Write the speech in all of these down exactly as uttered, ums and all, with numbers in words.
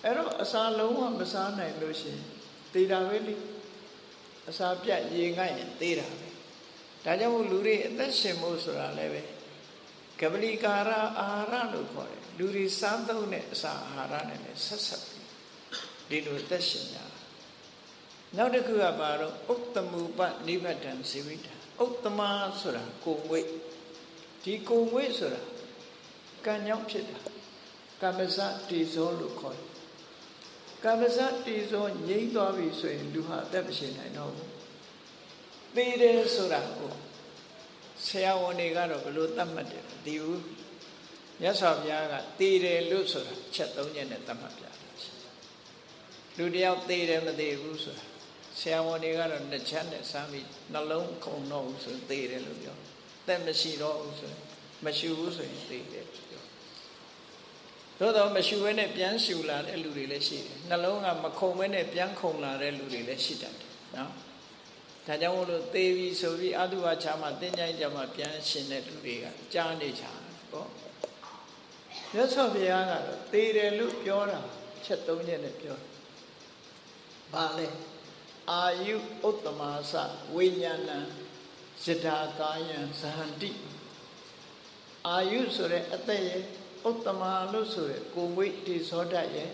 အဲ့တော့အစာလုံးဝမစားနိုင်လို့ရှိရင်သေတာပဲလေအစာပြတ်ရေငတ်ရင်သေတာပဲဒါကြောင့်လူတွေအသက်ရှင်ဖို့ဆိုတာလည်းပဲကပလီကာရအာဟာရလို့ခေါ်တယ်လူတွေစားသုံးတဲ့အစာအာဟာရနဲ့လည်းဆက်ဆက်ပြီးဒီလိုအသက်ရှင်ကြတာနောက်တစ်ခုကပါတော့ဥတ္တမူပနိဗ္ဗတံဇီဝိတံဥတ္တမဆိုတာကိုယ်ငွေ့ဒီကိုယ်ငွေ့ဆိုတာကံကြောင့်ဖြစ်တာကမ္မစတေဇောလို့ခေါ်တယ်ကမ္မစတေဇောငြိမ့်သွားပြီဆိုရင်လူဟာအသက်မရှင်နိုင်တော့ဘူးသေတယ်ဆိုတာကိုဆရာဝန်တွေကတော့ဘယ်လိုသတ်မှတ်တယ်မသိဘူးမြတ်စွာဘုရားကသေတယ်လို့ဆိုတာချက်သုံးချက်နဲ့သတ်မှတ်ပြတာလူတယောက်သေတယ်မသေဘူးဆိုတာဆရာဝန်တွေကတော့နှစ်ချက်နဲ့စမ်းပြီးနှလုံးခုန်တော့ဘူးဆိုသေတယ်လို့ပြောသက်မရှိတော့ဘူးဆိုမရှိဘူးဆိုရင်သေတယ်ပြောသို့တော့မရှိဘဲနဲ့ပြန်ရှူလာတဲ့လူတွေလည်းရှိတယ်နှလုံးကမခုန်ဘဲနဲ့ပြန်ခုန်လာတဲ့လူတွေလည်းရှိတတ်တယ်နော်ဒါကြောင့်မို့လို့သေပြီဆိုပြီးအတုဝါချမှာတင်းကြိုင်းကြမှာပြန်ရှင်တဲ့လူတွေကကြားနေကြတယ်ပေါ့မြတ်စွာဘုရားကတော့သေတယ်လို့ပြောတာချက်သုံးချက်နဲ့ပြောတယ်ဘာလဲအာယုဥတ္တမသဝိညာဏံယထာကာယံဇဟန္တိအာယုဆိုတဲ့အသက်ရဲ့ဥတ္တမလို့ဆိုတဲ့ကိုယ်ဝိတ္တိသောတတ်ရဲ့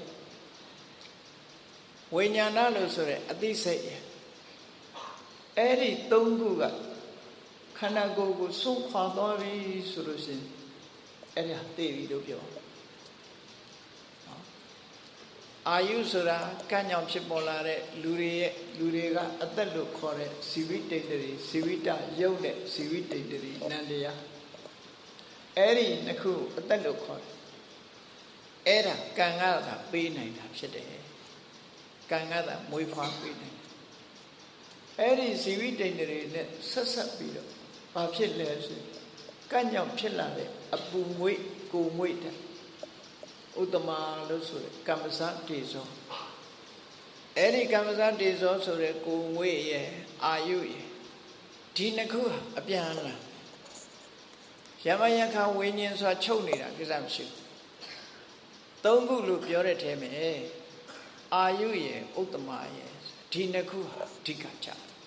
ဝိညာဏလို့ဆိုတဲ့အသိစိတ်ရဲ့အဲ့ဒီသုံးခုကခန္ဓာကိုယ်ကိုဆုံးခွာသွားပြီဆိုလို့ရှိရင်အဲ့ဒါသိပြီလို့ပြောအာယုဆိုတာကံ့ကြောင့်ဖြစ်ပေါ်လာတဲ့လူတွေရဲ့လူတွေကအသက်လို့ခေါ်တဲ့ဇီဝိတ္တိတ္တိဇီဝိတယုတ်တဲ့ဇီဝိတ္တိတ္တိနန္တရားအဲ့ဒီနှစ်ခုအသက်လို့ခေါ်တယ်အဲ့ဒါကံကသာပေးနိုင်တာဖြစ်တယ်ကံကသာမွေးဖွားပေးနိုင်တယ်အဲ့ဒီဇီဝိတ္တိတ္တိနဲ့ဆက်ဆက်ပြီးတော့ဘာဖြစ်လဲဆိုရင်ကံ့ကြောင့်ဖြစ်လာတဲ့အပူငွေ့ကိုငွေ့တဲ့ဥတ္တမလို့ဆိုတဲ့ကမ္မစတေဇောအဲ့ဒီကမ္မစတေဇောဆိုတဲ့ကိုငွေရဲ့အာယုရဲ့ဒီနှစ်ခုအပြန်အလှန်ယမယခဝိညာဉ်ဆိုတာချုပ်နေတာကိစ္စမရှိဘူးသုံးခုလို့ပြောတဲ့ထဲမှာအာယုရဲ့ဥတ္တမရဲ့ဒီနှစ်ခုဟာအဓိကကြ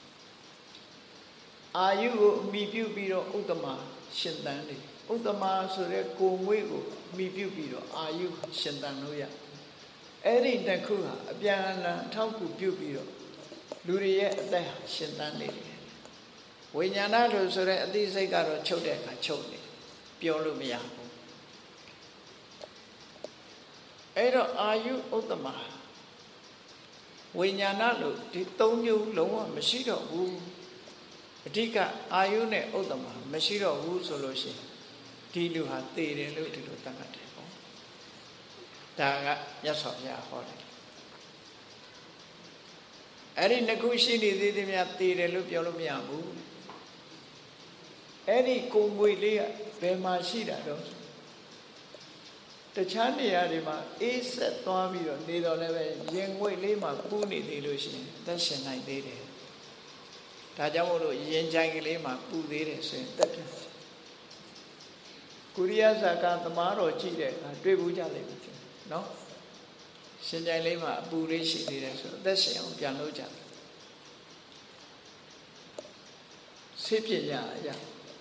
အာယုကိုအမိပြုပြီးတော့ဥတ္တမရှင်သန်နေဥတ္တမဆိုတဲ့ကိုငွေကိုမိပြုပြီးတော့အာယုရှင်သန်လို့ရအဲ့ဒီတစ်ခုဟာအပြန်အလှန်ထောက်ကူပြုပြီးတော့လူတွေရဲ့အသက်ရှင်သန်နေတယ်ဝိညာဏလို့ဆိုတဲ့အသိစိတ်ကတော့ချုပ်တဲ့အခါချုပ်နေပြောလို့မရဘူးအဲ့တော့အာယုဥတ္တမဝိညာဏလို့ဒီသုံးမျိုးလုံးဝမရှိတော့ဘူးအဓိကအာယုနဲ့ဥတ္တမမရှိတော့ဘူးဆိုလို့ရှိရင်ဒီလူဟာသေတယ်လို့ဒီလိုသတ်မှတ်တယ်ပေါ့ဒါကမြတ်စွာဘုရားဟောတယ်အဲ့ဒီနှစ်ခုရှိနေသေးသေးများသေတယ်လို့ပြောလို့မရဘူးအဲ့ဒီကိုယ်ငွေလေးကဘယ်မှာရှိတာတော့တခြားနေရာတွေမှာအေးဆက်သွားပြီးတော့နေတော့လည်းပဲရင်ငွေလေးမှာပူးနေသေးလို့ရှိရင်သက်ရှင်နိုင်သေးတယ်ဒါကြောင့်မို့လို့ရင်ကြိုင်ကလေးမှာပူသေးတယ်ဆိုရင်သက်ပြကုရိယဇာကသမားတော်ကြည့်တဲ့အခါတွေ့ဘူးကြလိမ့်မယ်နော်ရှင်ကြိုင်လေးမှာအပူလေးရှိသေးတယ်ဆိုအသက်ရှင်အောင်ပြန်လို့ကြတယ်ဆေးပညာအရာ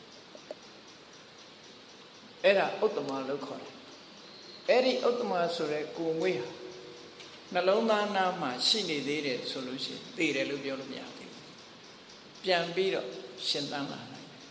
အဲ့ဒါဥတ္တမလို့ခေါ်တယ်အဲ့ဒီဥတ္တမဆိုတဲ့ကိုငွေဟာနှလုံးသားနာမှာရှိနေသေးတယ်ဆိုလို့ရှိရင်သိတယ်လို့ပြောလို့မရသေးဘူးပြန်ပြီးတော့ရှင်သန်လာနိုင်တယ်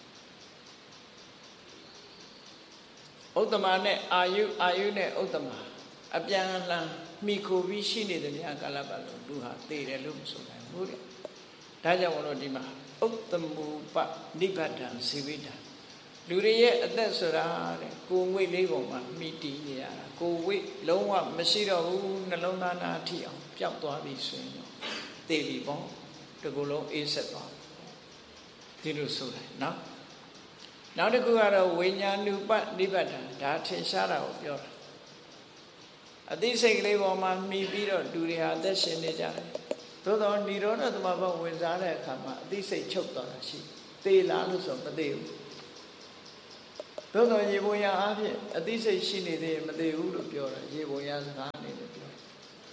ဥတ္တမနဲ့အာယုအာယုနဲ့ဥတ္တမအပြန်အလှန်မိခိုပြီးရှိနေတဲ့များကာလပတ်လုံးလူဟာသိတယ်လို့မဆိုနိုင်ဘူးတဲ့ဒါကြောင့်မလို့ဒီမှာဥတ္တမူပနိဗ္ဗတံဇီဝိတံလူတွေရဲ့အသက်ဆိုတာတဲ့ကိုယ်ငွေ့လေးပုံမှာမိတီးနေရတာကိုယ်ဝိတ်လုံးဝမရှိတော့ဘူးနှလုံးသားနာထိအောင်ပျောက်သွားပြီဆိုရင်တော့သိပြီပေါ့ဒီကုလုံးအေးဆက်သွားဒီလိုဆိုတယ်နော်နောက်တစ်ခုကတော့ဝိညာဏုပနိဗ္ဗတံဒါထင်ရှားတာကိုပြောတာအသိစိတ်ကလေးပေါ်မှာမိပြီးတော့လူတွေဟာအသက်ရှင်နေကြတယ်သို့တော့និရောဓသမဘဝင်စားတဲ့အခါမှာအသိစိတ်ချုပ်သွားတာရှိသေလားလို့ဆိုမသိဘူးသို့တော့ရေပုံရအားဖြင့်အသိစိတ်ရှိနေသေးရင်မသေးဘူးလို့ပြောတာရေပုံရစကားအနေနဲ့ပြော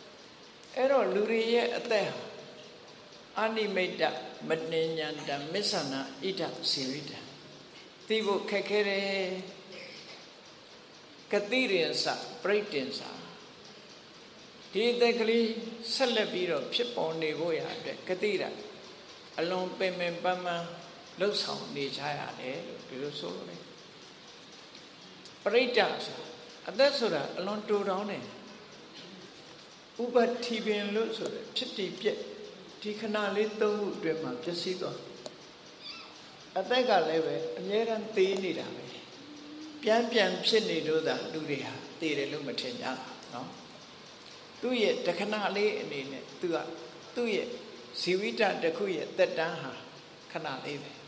အဲ့တော့လူတွေရဲ့အသက်ဟာအာနိမိတ်တမနိညာတမစ္ဆနာဣဒစီဝိတသိဖို့ခက်ခဲတယ်ကတိရင်စပရိတ်တင်စာဒီအသက်ကလေးဆက်လက်ပြီးတော့ဖြစ်ပေါ်နေဖို့ရတဲ့ကတိရအလွန်ပင်ပင်ပန်းပန်းလှုပ်ဆောင်နေကြရတယ်လို့ဒီလိုဆိုလို့ပရိတ္တဆိုအသက်ဆိုတာအလွန်တူတောင်းတယ်ဥပတိပင်လို့ဆိုတဲ့ဖြစ်တည်ပြက်ဒီခဏလေးသုံးခုအတွင်းမှာပျက်စီးသွားအသက်ကလည်းပဲအမြဲတမ်းသေးနေတာပဲပြန်ပြန်ဖြစ်နေလို့သာလူတွေဟာသေတယ်လို့မထင်ကြဘူးနော်သူ့ရဲ့တခဏလေးအနေနဲ့သူကသူ့ရဲ့ဇီဝိတတစ်ခုရဲ့သက်တမ်းဟာခဏလေးပဲ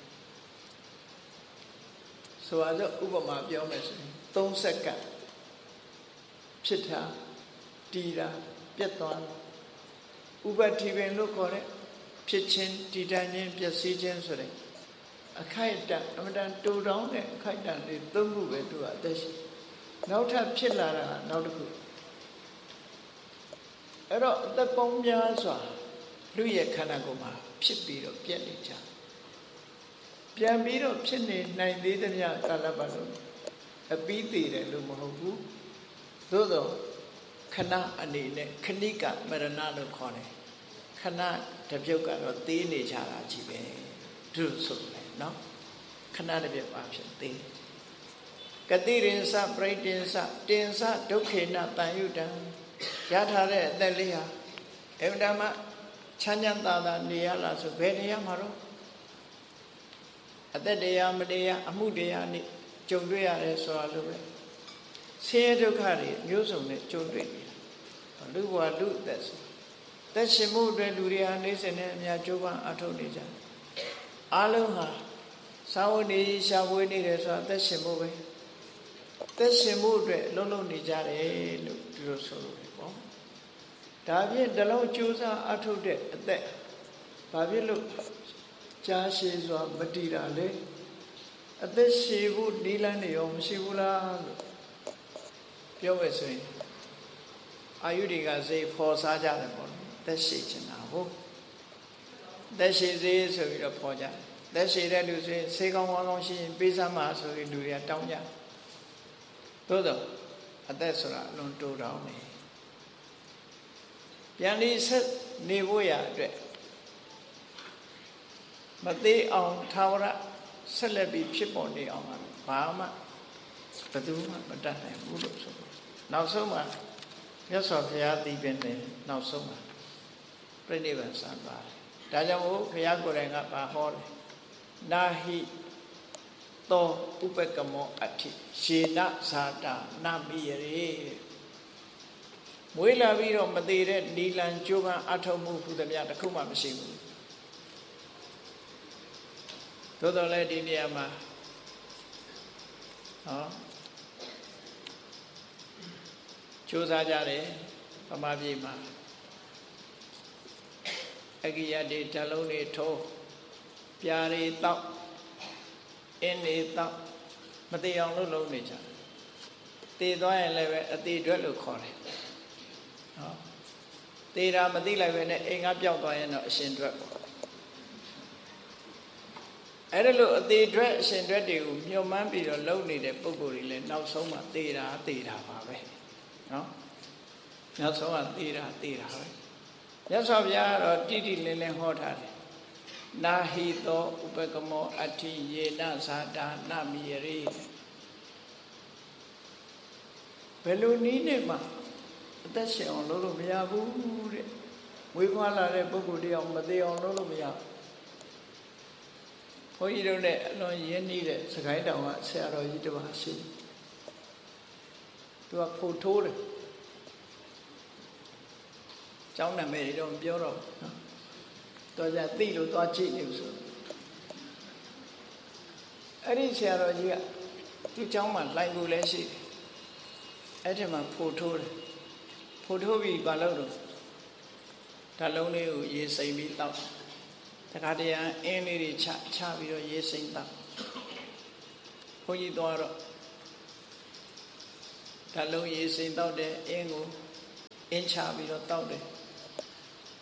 ဆိုတော့ဥပမာပြောမယ်ဆိုရင်သုံးစက္ကန့်ဖြစ်တာတည်တာပြတ်သွားဥပတိပင်လို့ခေါ်တဲ့ဖြစ်ခြင်းတည်တံ့ခြင်းပျက်စီးခြင်းဆိုတဲ့အခိုက်အတန့်အမှန်တန်တူတောင်းတဲ့အခိုက်အတန့်လေးသုံးခုပဲသူကအသက်ရှိနောက်ထပ်ဖြစ်လာတာနောက်တစ်ခုအဲ့တော့အသက်ပေါင်းများစွာလူရဲ့ခန္ဓာကိုယ်မှာဖြစ်ပြီးတော့ပြက်နေကြပြန်ပြီးတော့ဖြစ်နေနိုင်သေးသမျှကာလပတ်လုံးအပြီးသေးတယ်လို့မဟုတ်ဘူးသို့တော့ခဏအနေနဲ့ခဏိကမရဏလို့ခေါ်တယ်ခဏတပြုတ်ကတော့သေးနေကြတာကြီးပဲသူဆိုတယ်နော်ခဏတပြုတ်ပါဖြစ်သေးကတိရင်စပရိတင်စတင်စဒုက္ခေနတန်ယုတံရထားတဲ့အသက်လေးဟာအမှန်တမ်းချမ်းချမ်းသာသာနေရလားဆိုဘယ်နေရမှာတော့အသက်တရားမတရားအမှုတရားနဲ့ကြုံတွေ့ရတယ်ဆိုတာလို့ပဲဆင်းရဲဒုက္ခတွေမျိုးစုံနဲ့ကြုံတွေ့နေတာလူဘဝလူအသက်ဆိုသက်ရှင်မှုအတွက်လူတွေဟာနေစဉ်နဲ့အများကြိုးပမ်းအထောက်နေကြအားလုံးဟာသာဝနေရှာဖွေနေတယ်ဆိုတာသက်ရှင်မှုပဲသက်ရှင်မှုအတွက်လုံးလုံးနေကြတယ်လို့ဒီလိုဆိုလို့ပေါ့ဒါဖြင့်တလုံးကြိုးစားအထောက်တဲ့အသက်ဘာဖြစ်လို့ကြာရှည်စွာမတည်တာလေအသက်ရှည်ဖို့နီးလန်းနေရောမရှိဘူးလားလို့ပြောမယ်ဆိုရင်အာယုတွေကစိတ်ဖော်စားကြတယ်ပေါ့သက်ရှည်ချင်တာဟုတ်သက်ရှည်စေးဆိုပြီးတော့ဖော်ကြသက်ရှည်တဲ့လူဆိုရင်ဆေးကောင်းကောင်းကောင်းရှိရင်ပေးစမ်းပါဆိုပြီးလူတွေကတောင်းကြသို့တော့အသက်ဆိုတာအလွန်တိုးတောင်းနေပြန်ပြီးဆက်နေဖို့ရအတွက်မသေးအောင်သာဝရဆက်လက်ပြီးဖြစ်ပေါ်နေအောင်ဘာမှဘယ်သူမှမတတ်နိုင်ဘူးလို့ဆိုနောက်ဆုံးမှာမြတ်စွာဘုရားတည်ပင်တယ်နောက်ဆုံးမှာပြိဋိဘံစံပါတယ်ဒါကြောင့်မို့ဘုရားကိုယ်တိုင်ကဘာဟောလဲနာဟိသောဥပကမောအဋ္ဌိရှေနဇာတာနမိယရေမွေးလာပြီးတော့မသေးတဲ့နီလန်ကြိုးပမ်းအထောက်မှုဟူသမျှတစ်ခုမှမရှိဘူးသို့တော်လည်းဒီနေရာမှာဟောကြိုးစားကြတယ်ဗမာပြည်မှာအကိယတေဓလုံးတွေထိုးပြာတွေတောက်အင်းတွေတောက်မသေးအောင်လုပ်လုပ်နေကြတယ်တည်သွားရင်လည်းပဲအသေးအတွက်လို့ခေါ်တယ်ဟောတည်တာမသိလိုက်ပဲနဲ့အိမ်ကပျောက်သွားရင်တော့အရှင်အတွက်ပေါ့အဲ့ဒါလို့အသေးအတွက်အရှင်အတွက်တွေကိုညှို့မှန်းပြီးတော့လုပ်နေတဲ့ပုံကိုယ်တွေလည်းနောက်ဆုံးမှသေတာသေတာပါပဲနော်နောက်ဆုံးကသေတာသေတာပဲမြတ်စွာဘုရားကတော့တိတိလင်းလင်းဟောထားတယ်နာဟိသောဥပကမောအဋ္ဌိယေနဇာတာနမိယရေဘယ်လိုနည်းနဲ့မှအသက်ရှင်အောင်လုပ်လို့မရဘူးတဲ့မွေးဖွားလာတဲ့ပုဂ္ဂိုလ်တရားမသေးအောင်လုပ်လို့မရဘုန်းကြီးတို့နဲ့အလွန်ရင်းနှီးတဲ့စကိုင်းတောင်ကဆရာတော်ကြီးတစ်ပါးရှိသူကဖို့ထိုးတယ်ကျောင်းနာမည်တွေတော့ပြောတော့နော်တော်ကြသိလို့သွားကြည့်နေဆိုအဲ့ဒီဆရာတော်ကြီးကသူ့ကျောင်းမှာလိုက်ကိုလည်းရှိတယ်အဲ့ဒီမှာဖို့ထိုးတယ်ဖို့ထိုးပြီးဘာလုပ်တော့ဓာတ်လုံးလေးကိုရေစိမ်ပြီးတောက်တခါတည်းအင်းလေးတွေချချပြီးတော့ရေစိမ်တောက်ဘုန်းကြီးသွားတော့ဓာတ်လုံးရေစိမ်တောက်တယ်အင်းကိုအင်းချပြီးတော့တောက်တယ်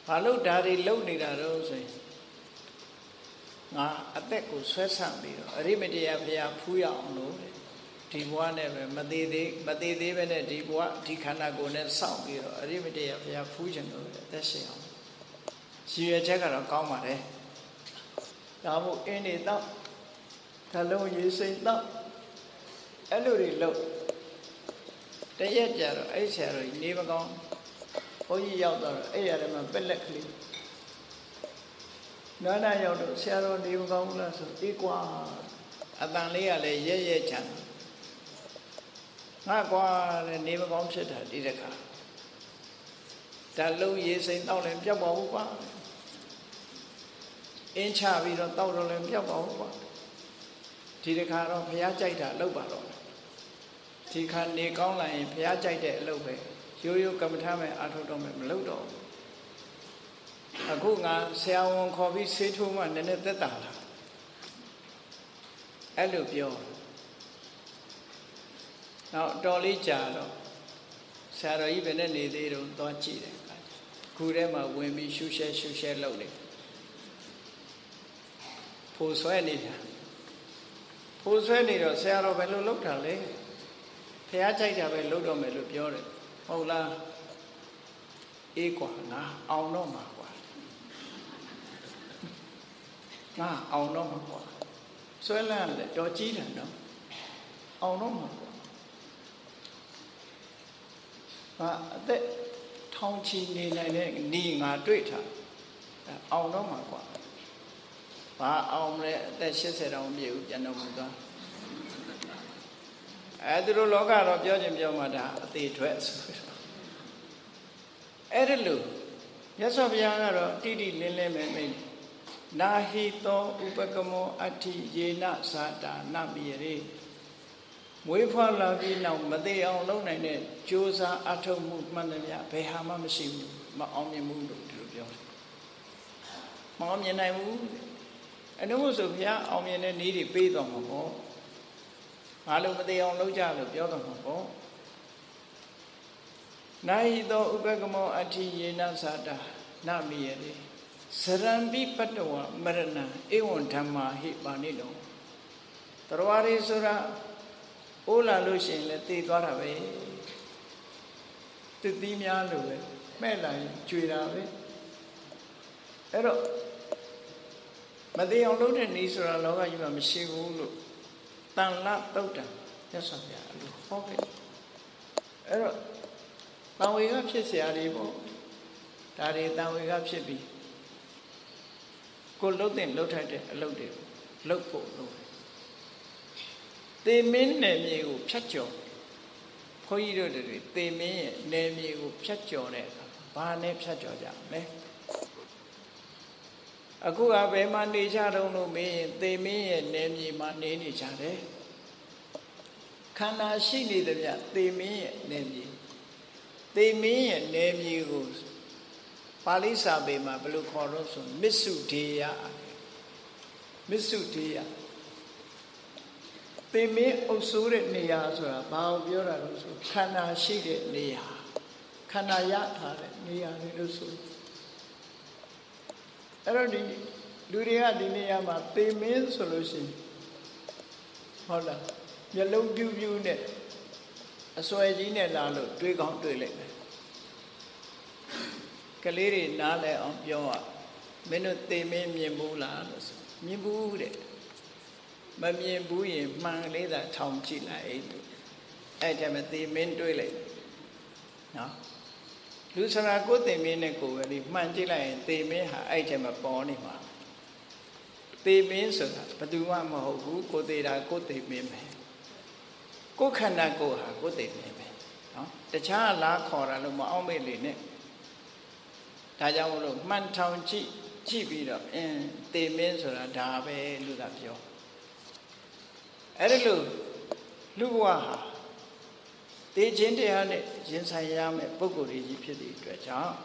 ဘာလို့ဒါတွေလုံနေတာတော့ဆိုရင်ငါအသက်ကိုဆွဲဆန့်ပြီးတော့အရိမတယဘုရားဖူးရအောင်လို့ဒီဘဝနဲ့ပဲမသေးသေးမသေးသေးပဲနဲ့ဒီဘဝဒီခန္ဓာကိုယ်နဲ့စောင့်ပြီးတော့အရိမတယဘုရားဖူးခြင်းလို့အသက်ရှင်အောင်ရည်ရွယ်ချက်ကတော့ကောင်းပါတယ်ဒါမို့အင်းနေတော့ဓလုံးရေးစိတ်တော့အဲ့လိုတွေလုပ်တရက်ကြတော့အဲ့ဆရာတော်ကြီးနေမကောင်းဘုန်းကြီးရောက်တော့အဲ့ရတဲ့မှာပက်လက်ကလေးနာနာရောက်တော့ဆရာတော်နေမကောင်းဘူးလားဆိုအေးကွာအတန်လေးကလည်းရဲရဲချမ်းငါကွာလည်းနေမကောင်းဖြစ်တာဒီတခါဓလုံးရေးစိတ်တော့လည်းပြောက်ပါဘူးကွာအင်းချပြီးတော့တောက်တော့လည်းပြောက်ပါဘူးကွာဒီတခါတော့ဘုရားကြိုက်တာလုပ်ပါတော့ဒီခါနေကောင်းလာရင်ဘုရားကြိုက်တဲ့အလုပ်ပဲရိုးရိုးကမ္မထာမဲ့အာထုတ်တော့မဲ့မလုပ်တော့အခုငါဆရာဝန်ခေါ်ပြီးဆေးထိုးမှနည်းနည်းသက်သာလာအဲ့လိုပြောနောက်တော်လေးကြာတော့ဆရာတော်ကြီးဘယ်နဲ့နေသေးတော့သွားကြည့်တယ်ခုထဲမှာဝင်ပြီးရှုရှဲရှုရှဲလုပ်နေဖိုးဆွဲနေတာဖိုးဆွဲနေတော့ဆရာတော်ဘယ်လိုလုပ်တာလဲဖះကြိုက်တာပဲလုပ်တော့မယ်လို့ပြောတယ်ဟုတ်လားအေးကွာငါအောင်တော့မှာကွာငါအောင်တော့မှာကွာဆွဲလန်းလေတော်ကြီးတယ်နော်အောင်တော့မှာကွာငါအသက်ထောင်ချီနေနိုင်တဲ့နီးငါတွေ့ထားအောင်တော့မှာကွာဘာအောင်လဲအသက်၈၀တောင်ပြည့်ဘူးပြန်တော့မှာသွားအဲသူတို့လောကတော့ပြောခြင်းပြောမှဒါအသေးထွက်ဆိုအဲ့ဒါလို့မြတ်စွာဘုရားကတော့တိတိလင်းလင်းပဲမိတ်နာဟိတောဥပကမောအဋ္ဌိယေနသာတာနမိရေမွေးဖွားလာပြီးနောက်မသေးအောင်လုပ်နိုင်တဲ့ကြိုးစားအထောက်မှုမှန်တယ်ဗျဘယ်ဟာမှမရှိဘူးမအောင်မြင်ဘူးလို့ဒီလိုပြောတယ်မအောင်မြင်နိုင်ဘူးအဲ့တော့ဆိုဘုရားအောင်မြင်တဲ့နည်းတွေပေးတော်မှာပေါ့ငါလုံးမသေးအောင်လုပ်ကြလို့ပြောတော်မှာပေါ့နာဟိတောဥပကမောအဋ္ဌိယေနသာတာနမိယေစရံပိပတ္တဝမရဏံဧဝံဓမ္မာဟိပါဏိတောတရားရီဆိုတာအိုးလာလို့ရှိရင်လည်းတည်သွားတာပဲတည်သီးများလို့ပဲမဲ့လာရင်ကြွေတာပဲအဲ့တော့မသေးအောင်လုပ်တဲ့နည်းဆိုတာလောကကြီးမှာမရှိဘူးလို့တန်လတုတ်တံမြတ်စွာဘုရားအဲ့လိုဟောခဲ့အဲ့တော့တန်ဝေကဖြစ်เสียရည်ပေါ့ဒါတွေတန်ဝေကဖြစ်ပြီးကိုလှုပ်တဲ့လှုပ်ထိုက်တဲ့အလုပ်တွေလှုပ်ဖို့လုပ်သေမင်းနယ်မြေကိုဖြတ်ကျော်ဘုန်းကြီးတို့တွေသေမင်းရဲ့နယ်မြေကိုဖြတ်ကျော်တဲ့အခါဘာနဲ့ဖြတ်ကျော်ကြမလဲအခုကဘယ်မှာနေကြတုံးလို့မေးရင်သေမင်းရဲ့နယ်မြေမှာနေနေကြတယ်ခန္ဓာရှိနေတဲ့ဗျသေမင်းရဲ့နယ်မြေသေမင်းရဲ့နယ်မြေကိုပါဠိစာပေမှာဘယ်လိုခေါ်လို့ဆိုမစ္စုဒေယမစ္စုဒေယသေမင်းအုပ်စိုးတဲ့နေရာဆိုတာဘာကိုပြောတာလို့ဆိုခန္ဓာရှိတဲ့နေရာခန္ဓာရထားတဲ့နေရာလေးလို့ဆိုအဲ့တော့ဒီလူတွေကဒီနေရာမှာသေမင်းဆိုလို့ရှိရင်ဟုတ်လားမျက်လုံးပြူးပြူးနဲ့အစွဲကြီးနဲ့လာလို့တွေးကောင်းတွေးလိုက်မယ်ကလေးတွေနားလဲအောင်ပြောရမင်းတို့သေမင်းမြင်ဘူးလားလို့ဆိုမြင်ဘူးတဲ့မမြင်ဘူးရင်မှန်လေးသာထောင်ကြည့်လိုက်အဲ့ဒါမှသေမင်းတွေးလိုက်နော်လူစရာကိုသေမင်းနဲ့ကိုယ်ပဲဒီမှန်ကြည့်လိုက်ရင်သေမင်းဟာအဲ့ဒါမှပေါ်နေမှာသေမင်းဆိုတာဘယ်သူမှမဟုတ်ဘူးကိုသေတာကိုသေမင်းပဲကိုခန္ဓာကိုယ်ဟာကိုသေမင်းပဲနော်တခြားလားခေါ်တာလို့မအောင်မေ့လေနဲ့ဒါကြောင့်မလို့မှန်ထောင်ကြည့်ကြည့်ပြီးတော့အင်းသေမင်းဆိုတာဒါပဲလို့သာပြောအဲ့ဒီလိုလူဘဝဟာတေခြင်းတရားနဲ့ရင်ဆိုင်ရမယ်ပုဂ္ဂိုလ်ကြီးဖြစ်တဲ့အတွက်ကြောင့်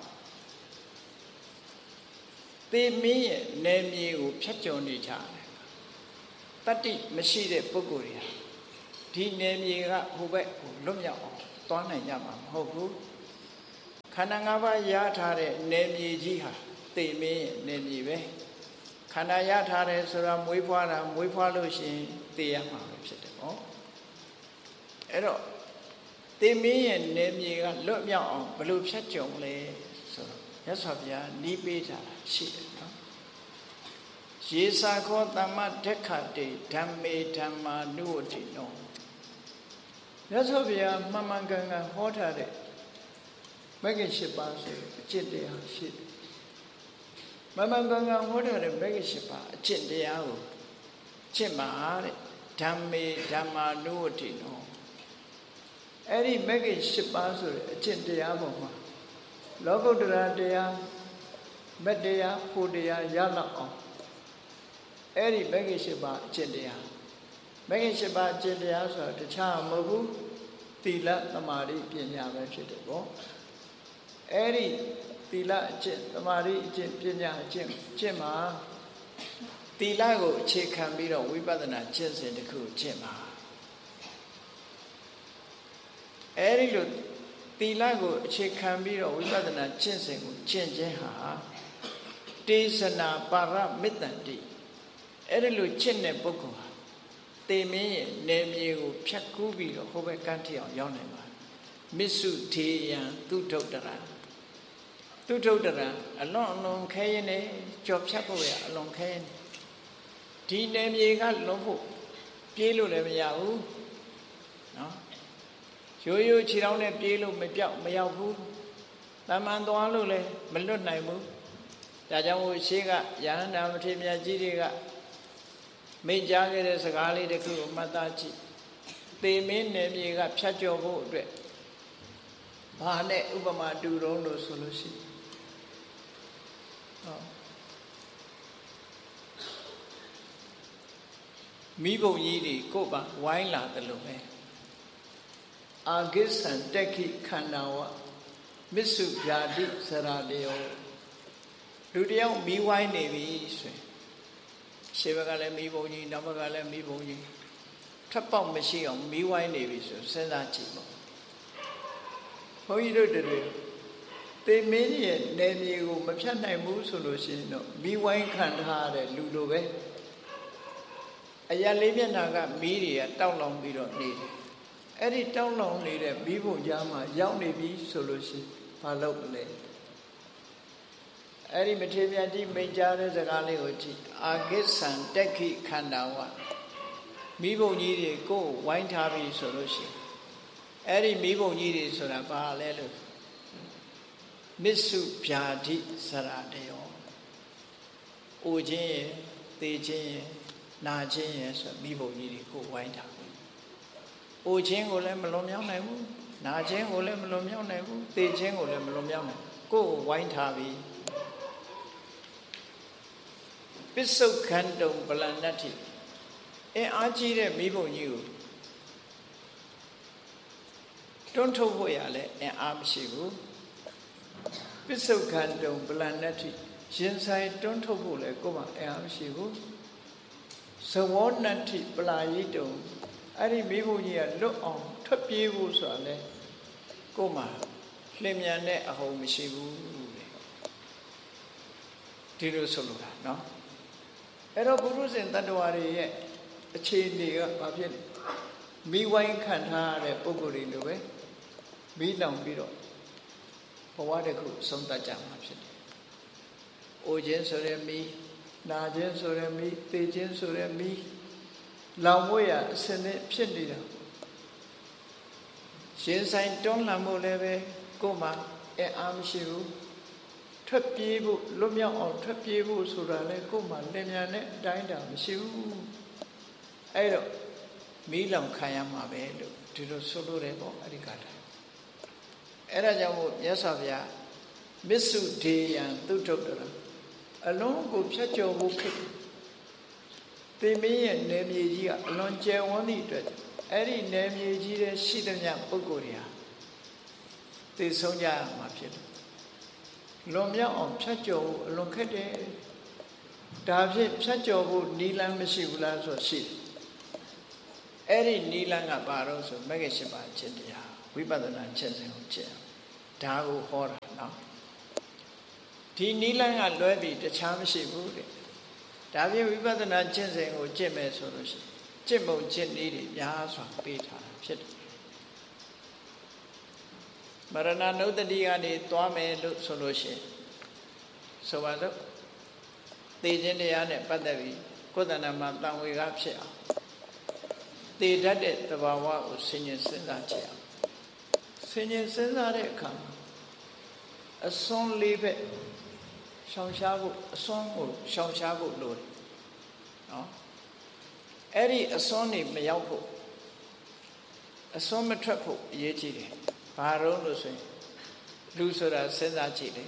သေမင်းရဲ့နယ်မြေကိုဖြတ်ကျော်နေကြတယ်တတ္တိမရှိတဲ့ပုဂ္ဂိုလ်တွေဟာဒီနယ်မြေကဟိုဘက်ကိုလွတ်မြောက်အောင်သွားနိုင်ကြမှာမဟုတ်ဘူးခန္ဓာ၅ပါးရထားတဲ့နယ်မြေကြီးဟာသိမင်းရဲ့နယ်မြေပဲခန္ဓာရထားတယ်ဆိုတာမွေးဖွားတာမွေးဖွားလို့ရှိရင်သိရမှာပဲဖြစ်တယ်ပေါ့အဲ့တော့သိမင်းရဲ့နယ်မြေကလွတ်မြောက်အောင်ဘယ်လိုဖြတ်ကျော်လဲဆိုတော့မြတ်စွာဘုရားနီးပေးတာရှိတယ်နော်ယေစာခောသမ္မဒက္ခတေဓမ္မေဓမ္မာနုဝတိနောမြတ်စွာဘုရားမှန်မှန်ကန်ကန်ဟောထားတဲ့မဂ္ဂင်၈ပါးဆိုအကျင့်တရားရှိတယ်မှန်မှန်ကန်ကန်ဟောထားတဲ့မဂ္ဂင်၈ပါးအကျင့်တရားကိုကျင့်ပါတဲ့ဓမ္မေဓမ္မာနုဝတိနောအဲ့ဒီမဂ္ဂင်၈ပါးဆိုတဲ့အကျင့်တရားပေါ်မှာလောကုတ္တရာတရားမတ္တရားဖို့တရားရလောက်အောင်အဲ့ဒီမဂ္ဂင်၈ပါးအကျင့်တရားမဂ္ဂင်၈ပါးအကျင့်တရားဆိုတာတခြားမဟုတ်ဘူးသီလသမာဓိပညာပဲဖြစ်တယ်ပေါ့အဲ့ဒီသီလအကျင့်သမာဓိအကျင့်ပညာအကျင့်ကျင့်မှာသီလကိုအခြေခံပြီးတော့ဝိပဿနာကျင့်စဉ်တစ်ခုကျင့်ပါအဲ့ဒီလိုသီလကိုအခြေခံပြီးတော့ဝိပဿနာကျင့်စဉ်ကိုကျင့်ခြင်းဟာတေသနာပါရမေတ္တန္တိအဲ့ဒီလိုကျင့်တဲ့ပုဂ္ဂိုလ်ဟာတေမင်းရဲ့နယ်မြေကိုဖြတ်ကူးပြီးတော့ဟိုဘက်ကန်းထီအောင်ရောက်နိုင်ပါမစ္စုထေယံသူထုတ္တရသူထုတ္တရအလွန်အလွန်ခဲရင်နဲ့ကြော်ဖြတ်ဖို့ရအလွန်ခဲရင်ဒီနယ်မြေကလွန်ဖို့ပြေးလို့လည်းမရဘူးနော်ရိုးရိုးခြေထောက်နဲ့ပြေးလို့မပြောက်မရောက်ဘူးတမန်သွားလို့လည်းမလွတ်နိုင်ဘူးဒါကြောင့်မို့ရှေးကယဟန္တာမထေရမြတ်ကြီးတွေကမိန့်ကြားခဲ့တဲ့စကားလေးတစ်ခုကိုမှတ်သားကြည့်သေမင်းနယ်မြေကဖြတ်ကျော်ဖို့အတွက်ဘာနဲ့ဥပမာတူတုံးလို့ဆိုလို့ရှိရင်ဟောမိဘုံကြီးတွေကိုပါဝိုင်းလာတယ်လို့ပဲအာဂိသံတက်ခိခန္ဓာဝမစ္စုဗျာတိစရာတယောလူတယောက်မိဝိုင်းနေပြီဆိုရင်ရှေ့ဘက်ကလည်းမိဘုံကြီးနောက်ဘက်ကလည်းမိဘုံကြီးထပ်ပေါက်မရှိအောင်မိဝိုင်းနေပြီဆိုစဉ်းစားကြည့်ပါဘုန်းကြီးတို့တွေသေမင်းရဲ့နယ်မြေကိုမဖြတ်နိုင်ဘူးဆိုလို့ရှိရင်တော့မိဝိုင်းခံထားတဲ့လူလိုပဲအရာလေးမျက်နှာကမီးတွေကတောက်လောင်ပြီးတော့နေတယ်အဲ့ဒီတောက်လောင်နေတဲ့မီးပုံကြားမှာရောက်နေပြီဆိုလို့ရှိရင်ဘာလုပ်လဲအဲ့ဒီမထေရမြတ်ကြီးမိန့်ကြားတဲ့စကားလေးကိုကြည့်အာဂိသံတက်ခိခန္ဓာဝမီးပုံကြီးတွေကိုဝိုင်းထားပြီဆိုလို့ရှိရင်အဲ့ဒီမီးပုံကြီးတွေဆိုတာဘာလဲလို့မစ္စုဗျာတိစရာတယောအိုခြင်းရယ်သေခြင်းရယ်နာခြင်းရယ်ဆိုမိဘကြီးတွေကိုဝိုင်းထားဘူး။အိုခြင်းကိုလည်းမလွန်မြောက်နိုင်ဘူး။နာခြင်းကိုလည်းမလွန်မြောက်နိုင်ဘူး။သေခြင်းကိုလည်းမလွန်မြောက်နိုင်ဘူး။ကိုယ်ကိုဝိုင်းထားပြီ။ပစ္စုခန္တုံပလန္နတ္ထိအင်းအားကြီးတဲ့မိဘကြီးကိုတွန်းထုတ်ဖို့ရလဲအင်းအားမရှိဘူး။ပစ္စုခန္တုံပလန္နတ္ထိရင်ဆိုင်တွန်းထုတ်ဖို့လဲကိုယ်မှအင်းအားမရှိဘူး။သဝောနတ္ထိပလာယိတုံအဲ့ဒီမိဖို့ကြီးကလွတ်အောင်ထွက်ပြေးဖို့ဆိုတာလေကိုယ်မှာလျင်မြန်တဲ့အဟုန်မရှိဘူးဒီလိုဆိုလိုတာနော်အဲ့တော့ပုရုဇဉ်တ attva တွေရဲ့အခြေအနေကဘာဖြစ်လဲမိဝိုင်းခံထားရတဲ့ပုဂ္ဂိုလ်တွေလိုပဲမိလောင်ပြီးတော့ဘဝတစ်ခုဆုံးသတ်ကြမှာဖြစ်တယ်။အိုခြင်းဆိုတဲ့မိနာခြင်းဆိုရမီသေခြင်းဆိုရမီလောင်မွေရအစနစ်ဖြစ်နေတာရှင်ဆိုင်တွန်းလှန်ဖို့လည်းပဲကိုယ်မှာအအားမရှိဘူးထွက်ပြေးဖို့လွတ်မြောက်အောင်ထွက်ပြေးဖို့ဆိုတာလည်းကိုယ်မှာလင်မြန်တဲ့အတိုင်းတာမရှိဘူးအဲ့တော့မီးလောင်ခံရမှာပဲလို့ဒီလိုဆိုလို့တယ်ပေါ့အဲ့ဒီကတည်းကအဲ့ဒါကြောင့်မို့မြတ်စွာဘုရားမစ္စုဒေယံသူထုတ္တရအလုံးကိုဖြတ်ကျော်ဖို့ခက်သေမင်းရဲ့နယ်မြေကြီးကအလွန်ကျယ်ဝန်းသည့်အတွက်အဲ့ဒီနယ်မြေကြီးတဲ့ရှိသမျှပုဂ္ဂိုလ်တွေဟာသိဆုံးကြရမှာဖြစ်တယ်လွန်မြောက်အောင်ဖြတ်ကျော်ဖို့အလွန်ခက်တယ်ဒါဖြင့်ဖြတ်ကျော်ဖို့နီလန်းမရှိဘူးလားဆိုရှိတယ်အဲ့ဒီနီလန်းကဘာလို့ဆိုမဂ္ဂင်၈ပါးအကျင့်တရားဝိပဿနာကျင့်စဉ်ကိုကျင့်ဓဒါကိုဟောတာနော်ဒီနိလန်းကလွဲပြီးတခြားမရှိဘူးတဲ့ဒါပြင်ဝိပဿနာကျင့်စဉ်ကိုကျင့်မယ်ဆိုလို့ရှိရင်ကျင့်ပုံကျင့်နည်းတွေများစွာပေးထားတာဖြစ်တယ်မရဏနုတ္တိကနေသွားမယ်လို့ဆိုလို့ရှိရင်ဆိုပါစို့သေခြင်းတရားနဲ့ပတ်သက်ပြီးကိုယ်တဏ္ဍာမှာတန်ဝေကဖြစ်အောင်သေတတ်တဲ့သဘာဝကိုဆင်ញင်စဉ်းစားကြည့်အောင်ဆင်ញင်စဉ်းစားတဲ့အခါမှာအစွန်းလေးပဲရှောင်ရှားဖို့အစွန်းကိုရှောင်ရှားဖို့လိုတယ်နော်အဲ့ဒီအစွန်းနေမရောက်ဖို့အစွန်းမထွက်ဖို့အရေးကြီးတယ်ဘာလို့လို့ဆိုရင်လူဆိုတာစဉ်းစားကြည့်တယ်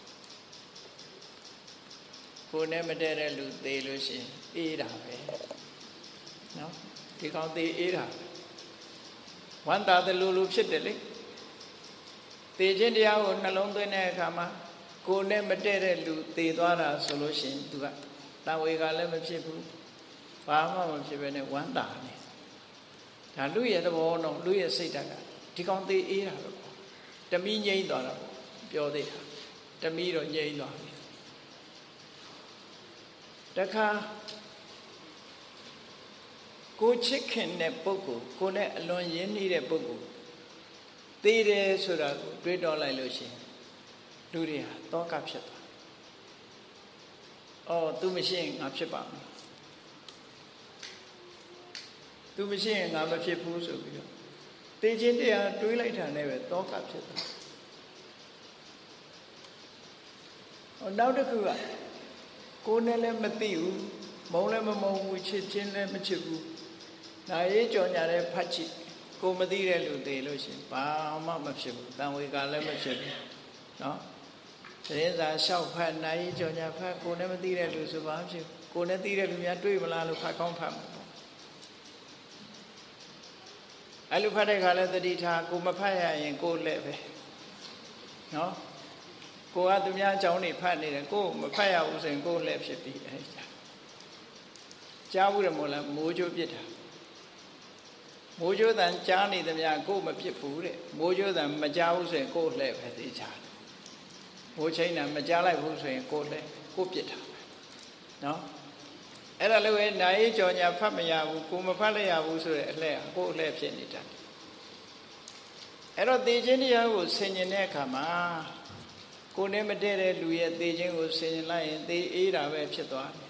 ကိုယ်နဲ့မတည့်တဲ့လူသေလို့ရှိရင်အေးတာပဲနော်ဒီကောင်သေအေးတာဝမ်းသာတယ်လို့လို့ဖြစ်တယ်လေသေခြင်းတရားကိုနှလုံးသွင်းတဲ့အခါမှာကိုယ်နဲ့မတည့်တဲ့လူသေသွားတာဆိုလို့ရှိရင်သူကတဝေကလည်းမဖြစ်ဘူးဘာမှမဖြစ်ဘဲနဲ့ဝမ်းသာနေဒါလူရဲ့သဘောတော့လူရဲ့စိတ်ဓာတ်ကဒီကောင်သေအေးတာပဲတမီးငြိမ့်သွားတာပြောသေးတာတမီးတော့ငြိမ့်သွားပြီတခါကိုချစ်ခင်တဲ့ပုဂ္ဂိုလ်ကိုနဲ့အလွန်ရင်းနှီးတဲ့ပုဂ္ဂိုလ်သေတယ်ဆိုတာကိုတွေးတောလိုက်လို့ရှိရင်လူတွေဟာတောကဖြစ်သွား။အော် तू မရှိရင်ငါဖြစ်ပါမယ်။ तू မရှိရင်ငါမဖြစ်ဘူးဆိုပြီးတော့သေခြင်းတရားတွေးလိုက်တာနဲ့ပဲတောကဖြစ်သွား။ဟောနောက်တစ်ခုကကိုယ်နဲ့လည်းမသိဘူးမုံလည်းမမုံဘူးချစ်ချင်းလည်းမချစ်ဘူး။နာရေးကြော်ညာတဲ့ဖတ်ချစ်ကိုမသိတဲ့လူသေးလို့ရှိရင်ဘာမှမဖြစ်ဘူးတန်ဝေကလည်းမဖြစ်ဘူးနော်သတင်းစာလျှောက်ဖတ်နိုင်ကြော်ညာဖတ်ကိုနဲ့မသိတဲ့လူဆိုဘာဖြစ်ကိုနဲ့သိတဲ့လူများတွေ့မလားလို့ဖတ်ကောင်းဖတ်မှာပေါ့အဲ့လိုဖတ်တဲ့ခါလဲတတိထားကိုမဖတ်ရရင်ကိုလက်ပဲနော်ကိုကသူများအကြောင်းတွေဖတ်နေတယ်ကိုမဖတ်ရဘူးဆိုရင်ကိုလက်ဖြစ်ပြီးအဲ့ဒါကြားဘူးတယ်မို့လားမိုးကြိုးပြစ်တာမိုးကြိုးတန်ကြားနေသမျှကိုမဖြစ်ဘူးတဲ့မိုးကြိုးတန်မကြားဘူးဆိုရင်ကိုလှဲ့ပဲသိချတယ်မိုးချိန်တာမကြားလိုက်ဘူးဆိုရင်ကိုလှဲ့ကိုပြစ်တာနော်အဲ့ဒါလည်းပဲနိုင်ကြော်ညာဖတ်မရဘူးကိုမဖတ်လိုက်ရဘူးဆိုရင်အလှဲ့ကိုအလှဲ့ဖြစ်နေတတ်တယ်အဲ့တော့သေခြင်းတရားကိုဆင်ញင်တဲ့အခါမှာကိုနဲ့မတည့်တဲ့လူရဲ့သေခြင်းကိုဆင်ញင်လိုက်ရင်သေအေးတာပဲဖြစ်သွားတယ်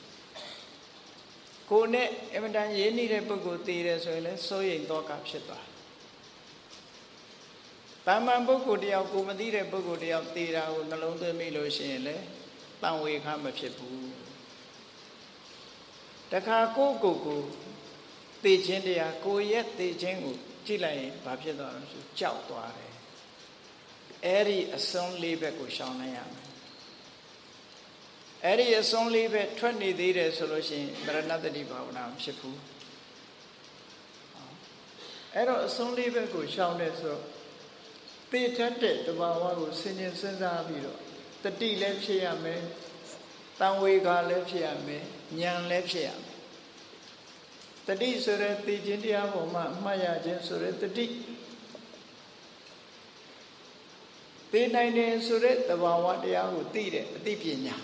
ကိုနဲ့အမှန်တန်ရင်းနှီးတဲ့ပုဂ္ဂိုလ်သေတယ်ဆိုရင်လည်းစိုးရိမ်တော့ကဖြစ်သွားတာမန်ပုဂ္ဂိုလ်တယောက်ကိုမသိတဲ့ပုဂ္ဂိုလ်တယောက်သေတာကိုနှလုံးသွင်းမိလို့ရှိရင်လည်းတန်ဝေခမဖြစ်ဘူးတခါကိုယ့်ကိုယ်ကိုသေခြင်းတရားကိုယ့်ရဲ့သေခြင်းကိုကြည့်လိုက်ရင်ဘာဖြစ်သွားလဲဆိုကြောက်သွားတယ်အဲ့ဒီအစွန်းလေးဘက်ကိုရှောင်လိုက်ရမယ်အဲ့ဒီအစွန်းလေးပဲထွက်နေသေးတယ်ဆိုလို့ရှိရင်မရဏတတိဘာဝနာမဖြစ်ဘူးအဲ့တော့အစွန်းလေးပဲကိုရှောင်တယ်ဆိုတော့သိတတ်တဲ့တဘာဝကိုဆင်ញင်စဉ်းစားပြီးတော့တတိလည်းဖြစ်ရမယ်တန်ဝေကလည်းဖြစ်ရမယ်ဉာဏ်လည်းဖြစ်ရမယ်တတိဆိုတဲ့သိခြင်းတရားပေါ်မှာအမှတ်ရခြင်းဆိုတဲ့တတိသိနိုင်တယ်ဆိုတဲ့တဘာဝတရားကိုသိတဲ့အသိပညာ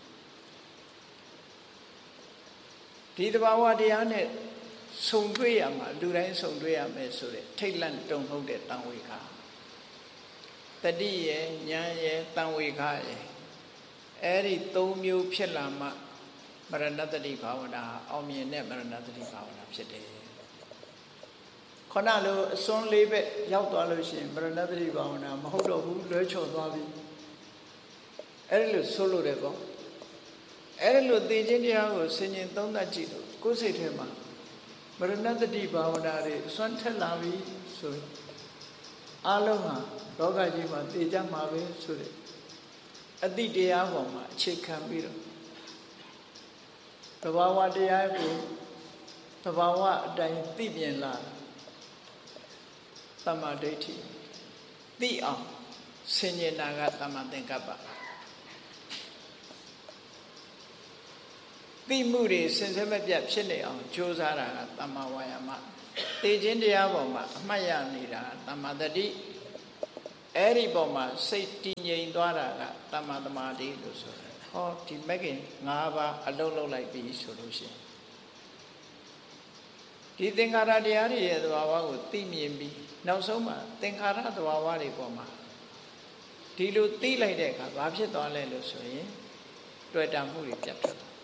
ဒီတဘာဝတရားနဲ့ဆုံတွေ့ရမှာလူတိုင်းဆုံတွေ့ရမယ်ဆိုတဲ့ထိတ်လန့်တုန်လှုပ်တဲ့တန်ဝေခတတိရဲ့ဉာဏ်ရဲ့တန်ဝေခရဲ့အဲ့ဒီသုံးမျိုးဖြစ်လာမှမရဏတတိဘာဝနာအောင်မြင်တဲ့မရဏတတိဘာဝနာဖြစ်တယ်ခဏလိုအစွန်းလေးပဲရောက်သွားလို့ရှိရင်မရဏတတိဘာဝနာမဟုတ်တော့ဘူးလွဲချော်သွားပြီအဲ့ဒီလိုဆိုလို့တယ်ပေါ့အဲ့ဒီလိုသိခြင်းတရားကိုဆင်ញင်သုံးသပ်ကြည့်လို့ကိုယ်စိတ်ထဲမှာမရဏတတိဘာဝနာတွေအစွမ်းထက်လာပြီဆိုအလုံးဟာလောကကြီးမှာသိကြမှာပဲဆိုတဲ့အတိတရားပေါ်မှာအခြေခံပြီးတော့သဘာဝတရားကိုသဘာဝအတိုင်းသိမြင်လာသမ္မာဒိဋ္ဌိသိအောင်ဆင်ញင်တာကသမ္မာသင်္ကပ္ပသိမှုတွေစင်စစ်မပြတ်ဖြစ်နေအောင်ကြိုးစားတာကသမ္မာဝါယာမသိခြင်းတရားပေါ်မှာအမှတ်ရနေတာသမ္မာတတိအဲ့ဒီပုံမှာစိတ်တည်ငြိမ်သွားတာကတမ္မာသမာဓိလို့ဆိုတယ်ဟောဒီမဂ်ကင်၅ပါးအလုံးလုံးလိုက်ပြီဆိုလို့ရှိရင်ဒီသင်္ခါရတရားတွေရဲ့သဘာဝကိုသိမြင်ပြီးနောက်ဆုံးမှာသင်္ခါရသဘာဝတွေပေါ်မှာဒီလိုသိလိုက်တဲ့အခါဘာဖြစ်သွားလဲလို့ဆိုရင်တွေ့တာမှုတွေပြတ်ထွက်သွား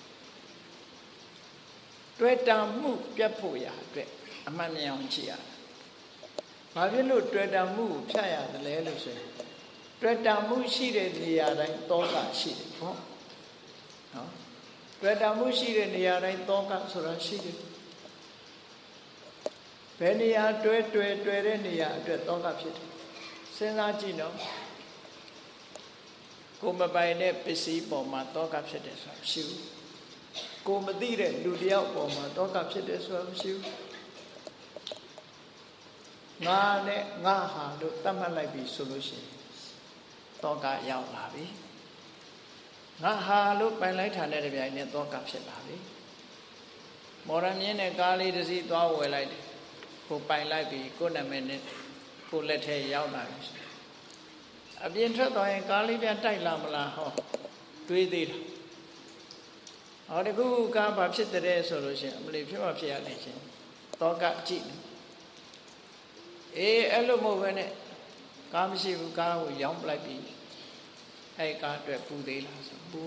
တွေ့တာမှုပြတ်ဖို့ရအတွက်အမှန်မြင်အောင်ကြည့်ရတယ်ဘာဖြစ်လို့တွေ့တာမှုကိုဖြတ်ရတယ်လဲလို့ဆိုရင်တွေ့တာမှုရှိတဲ့နေရာတိုင်းတောကရှိတယ်ဟောနော်တွေ့တာမှုရှိတဲ့နေရာတိုင်းတောကဆိုတာရှိတယ်ဘယ်နေရာတွဲတွဲတွဲတဲ့နေရာအတွက်တောကဖြစ်တယ်စဉ်းစားကြည့်နော်ကိုမပိုင်တဲ့ပစ္စည်းပေါ်မှာတောကဖြစ်တယ်ဆိုတာမရှိဘူးကိုမသိတဲ့လူတယောက်ပေါ်မှာတောကဖြစ်တယ်ဆိုတာမရှိဘူးငါနဲ့ငါဟာလို့သတ်မှတ်လိုက်ပြီဆိုလို့ရှိရင်တောကရောက်လာပြီငါဟာလို့ပိုင်လိုက်တာနဲ့တပြိုင်နက်တောကဖြစ်လာပြီမော်ရမြင်းနဲ့ကားလေးတစ်စီးသွားဝယ်လိုက်တယ်ကိုပိုင်လိုက်ပြီကိုနာမည်နဲ့ကိုလက်ထဲရောက်လာပြီအပြင်ထွက်သွားရင်ကားလေးပြန်တိုက်လာမလားဟောတွေးသေးတာဟောတကူကားဘာဖြစ်တဲ့ဆိုလို့ရှိရင်အမလီဖြစ်မှဖြစ်ရနေချင်းတောကကြည့်အေးအဲ့လိုမဟုတ်ဘဲနဲ့ကားမရှိဘူးကားကိုရောင်းပလိုက်ပြီအဲ့ကားအတွက်ပူသေးလားဆိုပူ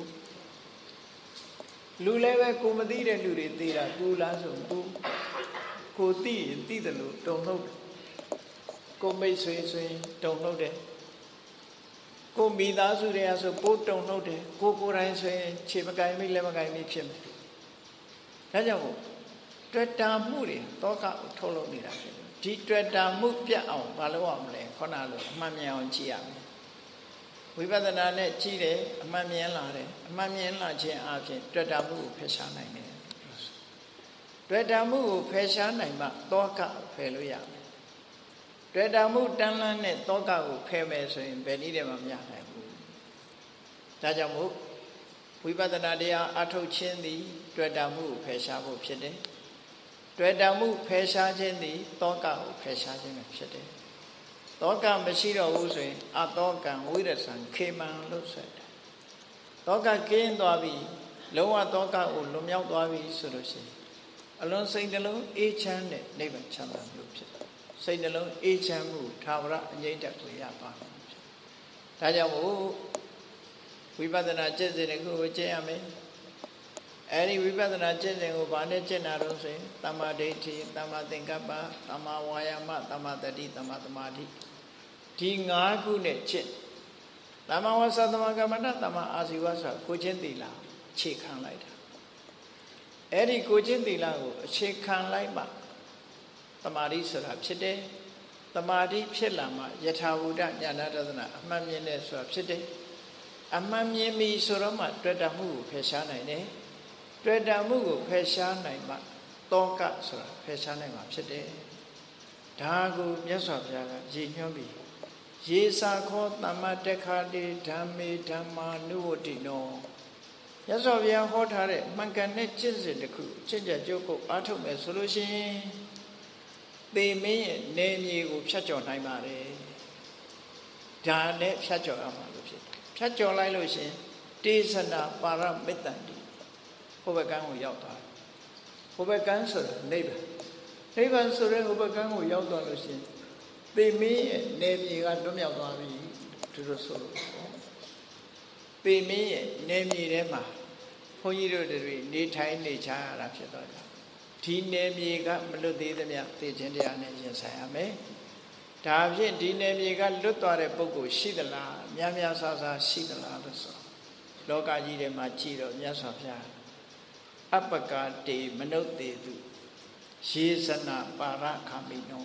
လူလည်းပဲကိုမသိတဲ့လူတွေသိတာပူလားဆိုပူကိုသိရင်သိတယ်လို့တုံ့နှုတ်ကိုမိတ်ဆွေဆွေတုံ့နှုတ်တယ်ကိုမိသားစုတွေကဆိုပိုးတုံ့နှုတ်တယ်ကိုကိုယ်တိုင်ဆိုရင်ခြေမကင်မိလက်မကင်မိဖြစ်မယ်ဒါကြောင့်မို့တွေ့တာမှုတွေတောကကိုထုတ်လုပ်နေတာဖြစ်တယ်ဒီတွေ့တာမှုပြတ်အောင်မလုပ်အောင်လဲခုနလိုအမှန်မြင်အောင်ကြည့်ရမယ်ဝိပဿနာနဲ့ကြည့်တယ်အမှန်မြင်လာတယ်အမှန်မြင်လာခြင်းအပြင်တွေ့တာမှုကိုဖယ်ရှားနိုင်တယ်တွေ့တာမှုကိုဖယ်ရှားနိုင်မှတောကဖယ်လို့ရမယ်တွေ့တာမှုတန်းလန်းနဲ့တောကကိုဖယ်မယ်ဆိုရင်ဘယ်နည်းတည်းမှမရနိုင်ဘူးဒါကြောင့်မို့ဝိပဿနာတရားအထုတ်ခြင်းသည်တွေ့တာမှုကိုဖယ်ရှားဖို့ဖြစ်တယ်တွေ့တာမှုဖယ်ရှားခြင်းသည်တောကကိုဖယ်ရှားခြင်းပဲဖြစ်တယ်တောကမရှိတော့ဘူးဆိုရင်အတောကံဝိရဇံခေမံလို့ဆိုတယ်တောကကင်းသွားပြီလုံးဝတောကကိုလွန်မြောက်သွားပြီဆိုလို့ရှိရင်အလွန်စိတ်နှလုံးအေးချမ်းတဲ့နိဗ္ဗာန်ချမ်းသာမျိုးဖြစ်တယ်စိတ်နှလုံးအေးချမ်းမှုသာဝရအငြိမ့်တက်ကိုရပါမယ်ဒါကြောင့်မို့ဝိပဿနာကျင့်စဉ်တစ်ခုကိုကျင့်ရမယ်အဲဒီဝိပဿနာကျင့်စဉ်ကိုဘာနဲ့ကျင့်တာတော့ဆိုရင်သမ္မာဒိဋ္ဌိသမ္မာသင်္ကပ္ပသမ္မာဝါယာမသမ္မာတတိသမ္မာသမာဓိဒီ၅ခုနဲ့ကျင့်သမ္မာဝါစာသမ္မာကမ္မန္တသမ္မာအာဇီဝဆိုကိုချင်းသီလခြေခံလိုက်တာအဲ့ဒီကိုချင်းသီလကိုအခြေခံလိုက်မှသမာဓိဆိုတာဖြစ်တယ်သမာဓိဖြစ်လာမှယထာဘုဒ္ဓဉာဏတဒနာအမှန်မြင်တယ်ဆိုတာဖြစ်တယ်အမှန်မြင်ပြီဆိုတော့မှတွေ့တာမှုကိုဖယ်ရှားနိုင်တယ်တွေ့တာမှုကိုဖယ်ရှားနိုင်မှတောကဆိုတာဖယ်ရှားနိုင်မှာဖြစ်တယ်ဒါကိုမြတ်စွာဘုရားကရည်ညွှန်းပြီးယေစာခောသမ္မတက္ခတိဓမ္မေဓမ္မာနုဝတိနောမြတ်စွာဘုရားဟောထားတဲ့မှန်ကန်တဲ့ကျင့်စဉ်တစ်ခုကျင့်ကြံကြိုးကိုအားထုတ်မယ်ဆိုလို့ရှိရင်သေမင်းရဲ့နေမြေကိုဖြတ်ကျော်နိုင်ပါတယ်ဒါနဲ့ဖြတ်ကျော်ရမှာလို့ဖြစ်တယ်ဖြတ်ကျော်လိုက်လို့ရှိရင်တေသနာပါရမေတ္တန်တိဟိုဘက်ကန်းကိုရောက်သွားတယ်ဟိုဘက်ကန်းဆိုတာနိဗ္ဗာန်နိဗ္ဗာန်ဆိုတဲ့ဟိုဘက်ကန်းကိုရောက်သွားလို့ရှိရင်သေမင်းရဲ့နေမြေကလွတ်မြောက်သွားပြီသူတို့ဆိုလို့သေမင်းရဲ့နေမြေထဲမှာဘုန်းကြီးတို့တွေနေထိုင်နေကြရတာဖြစ်တော့တယ်ဒီနေမြေကမလွတ်သေးသမျှသိခြင်းတရားနဲ့ရင်ဆိုင်ရမယ်ဒါဖြင့်ဒီနေမြေကလွတ်သွားတဲ့ပုဂ္ဂိုလ်ရှိသလားများများဆဆရှိသလားလို့ဆိုလောကကြီးထဲမှာကြည့်တော့မြတ်စွာဘုရားအပကတေမနုဿေတုယေဇနာပါရခမိနော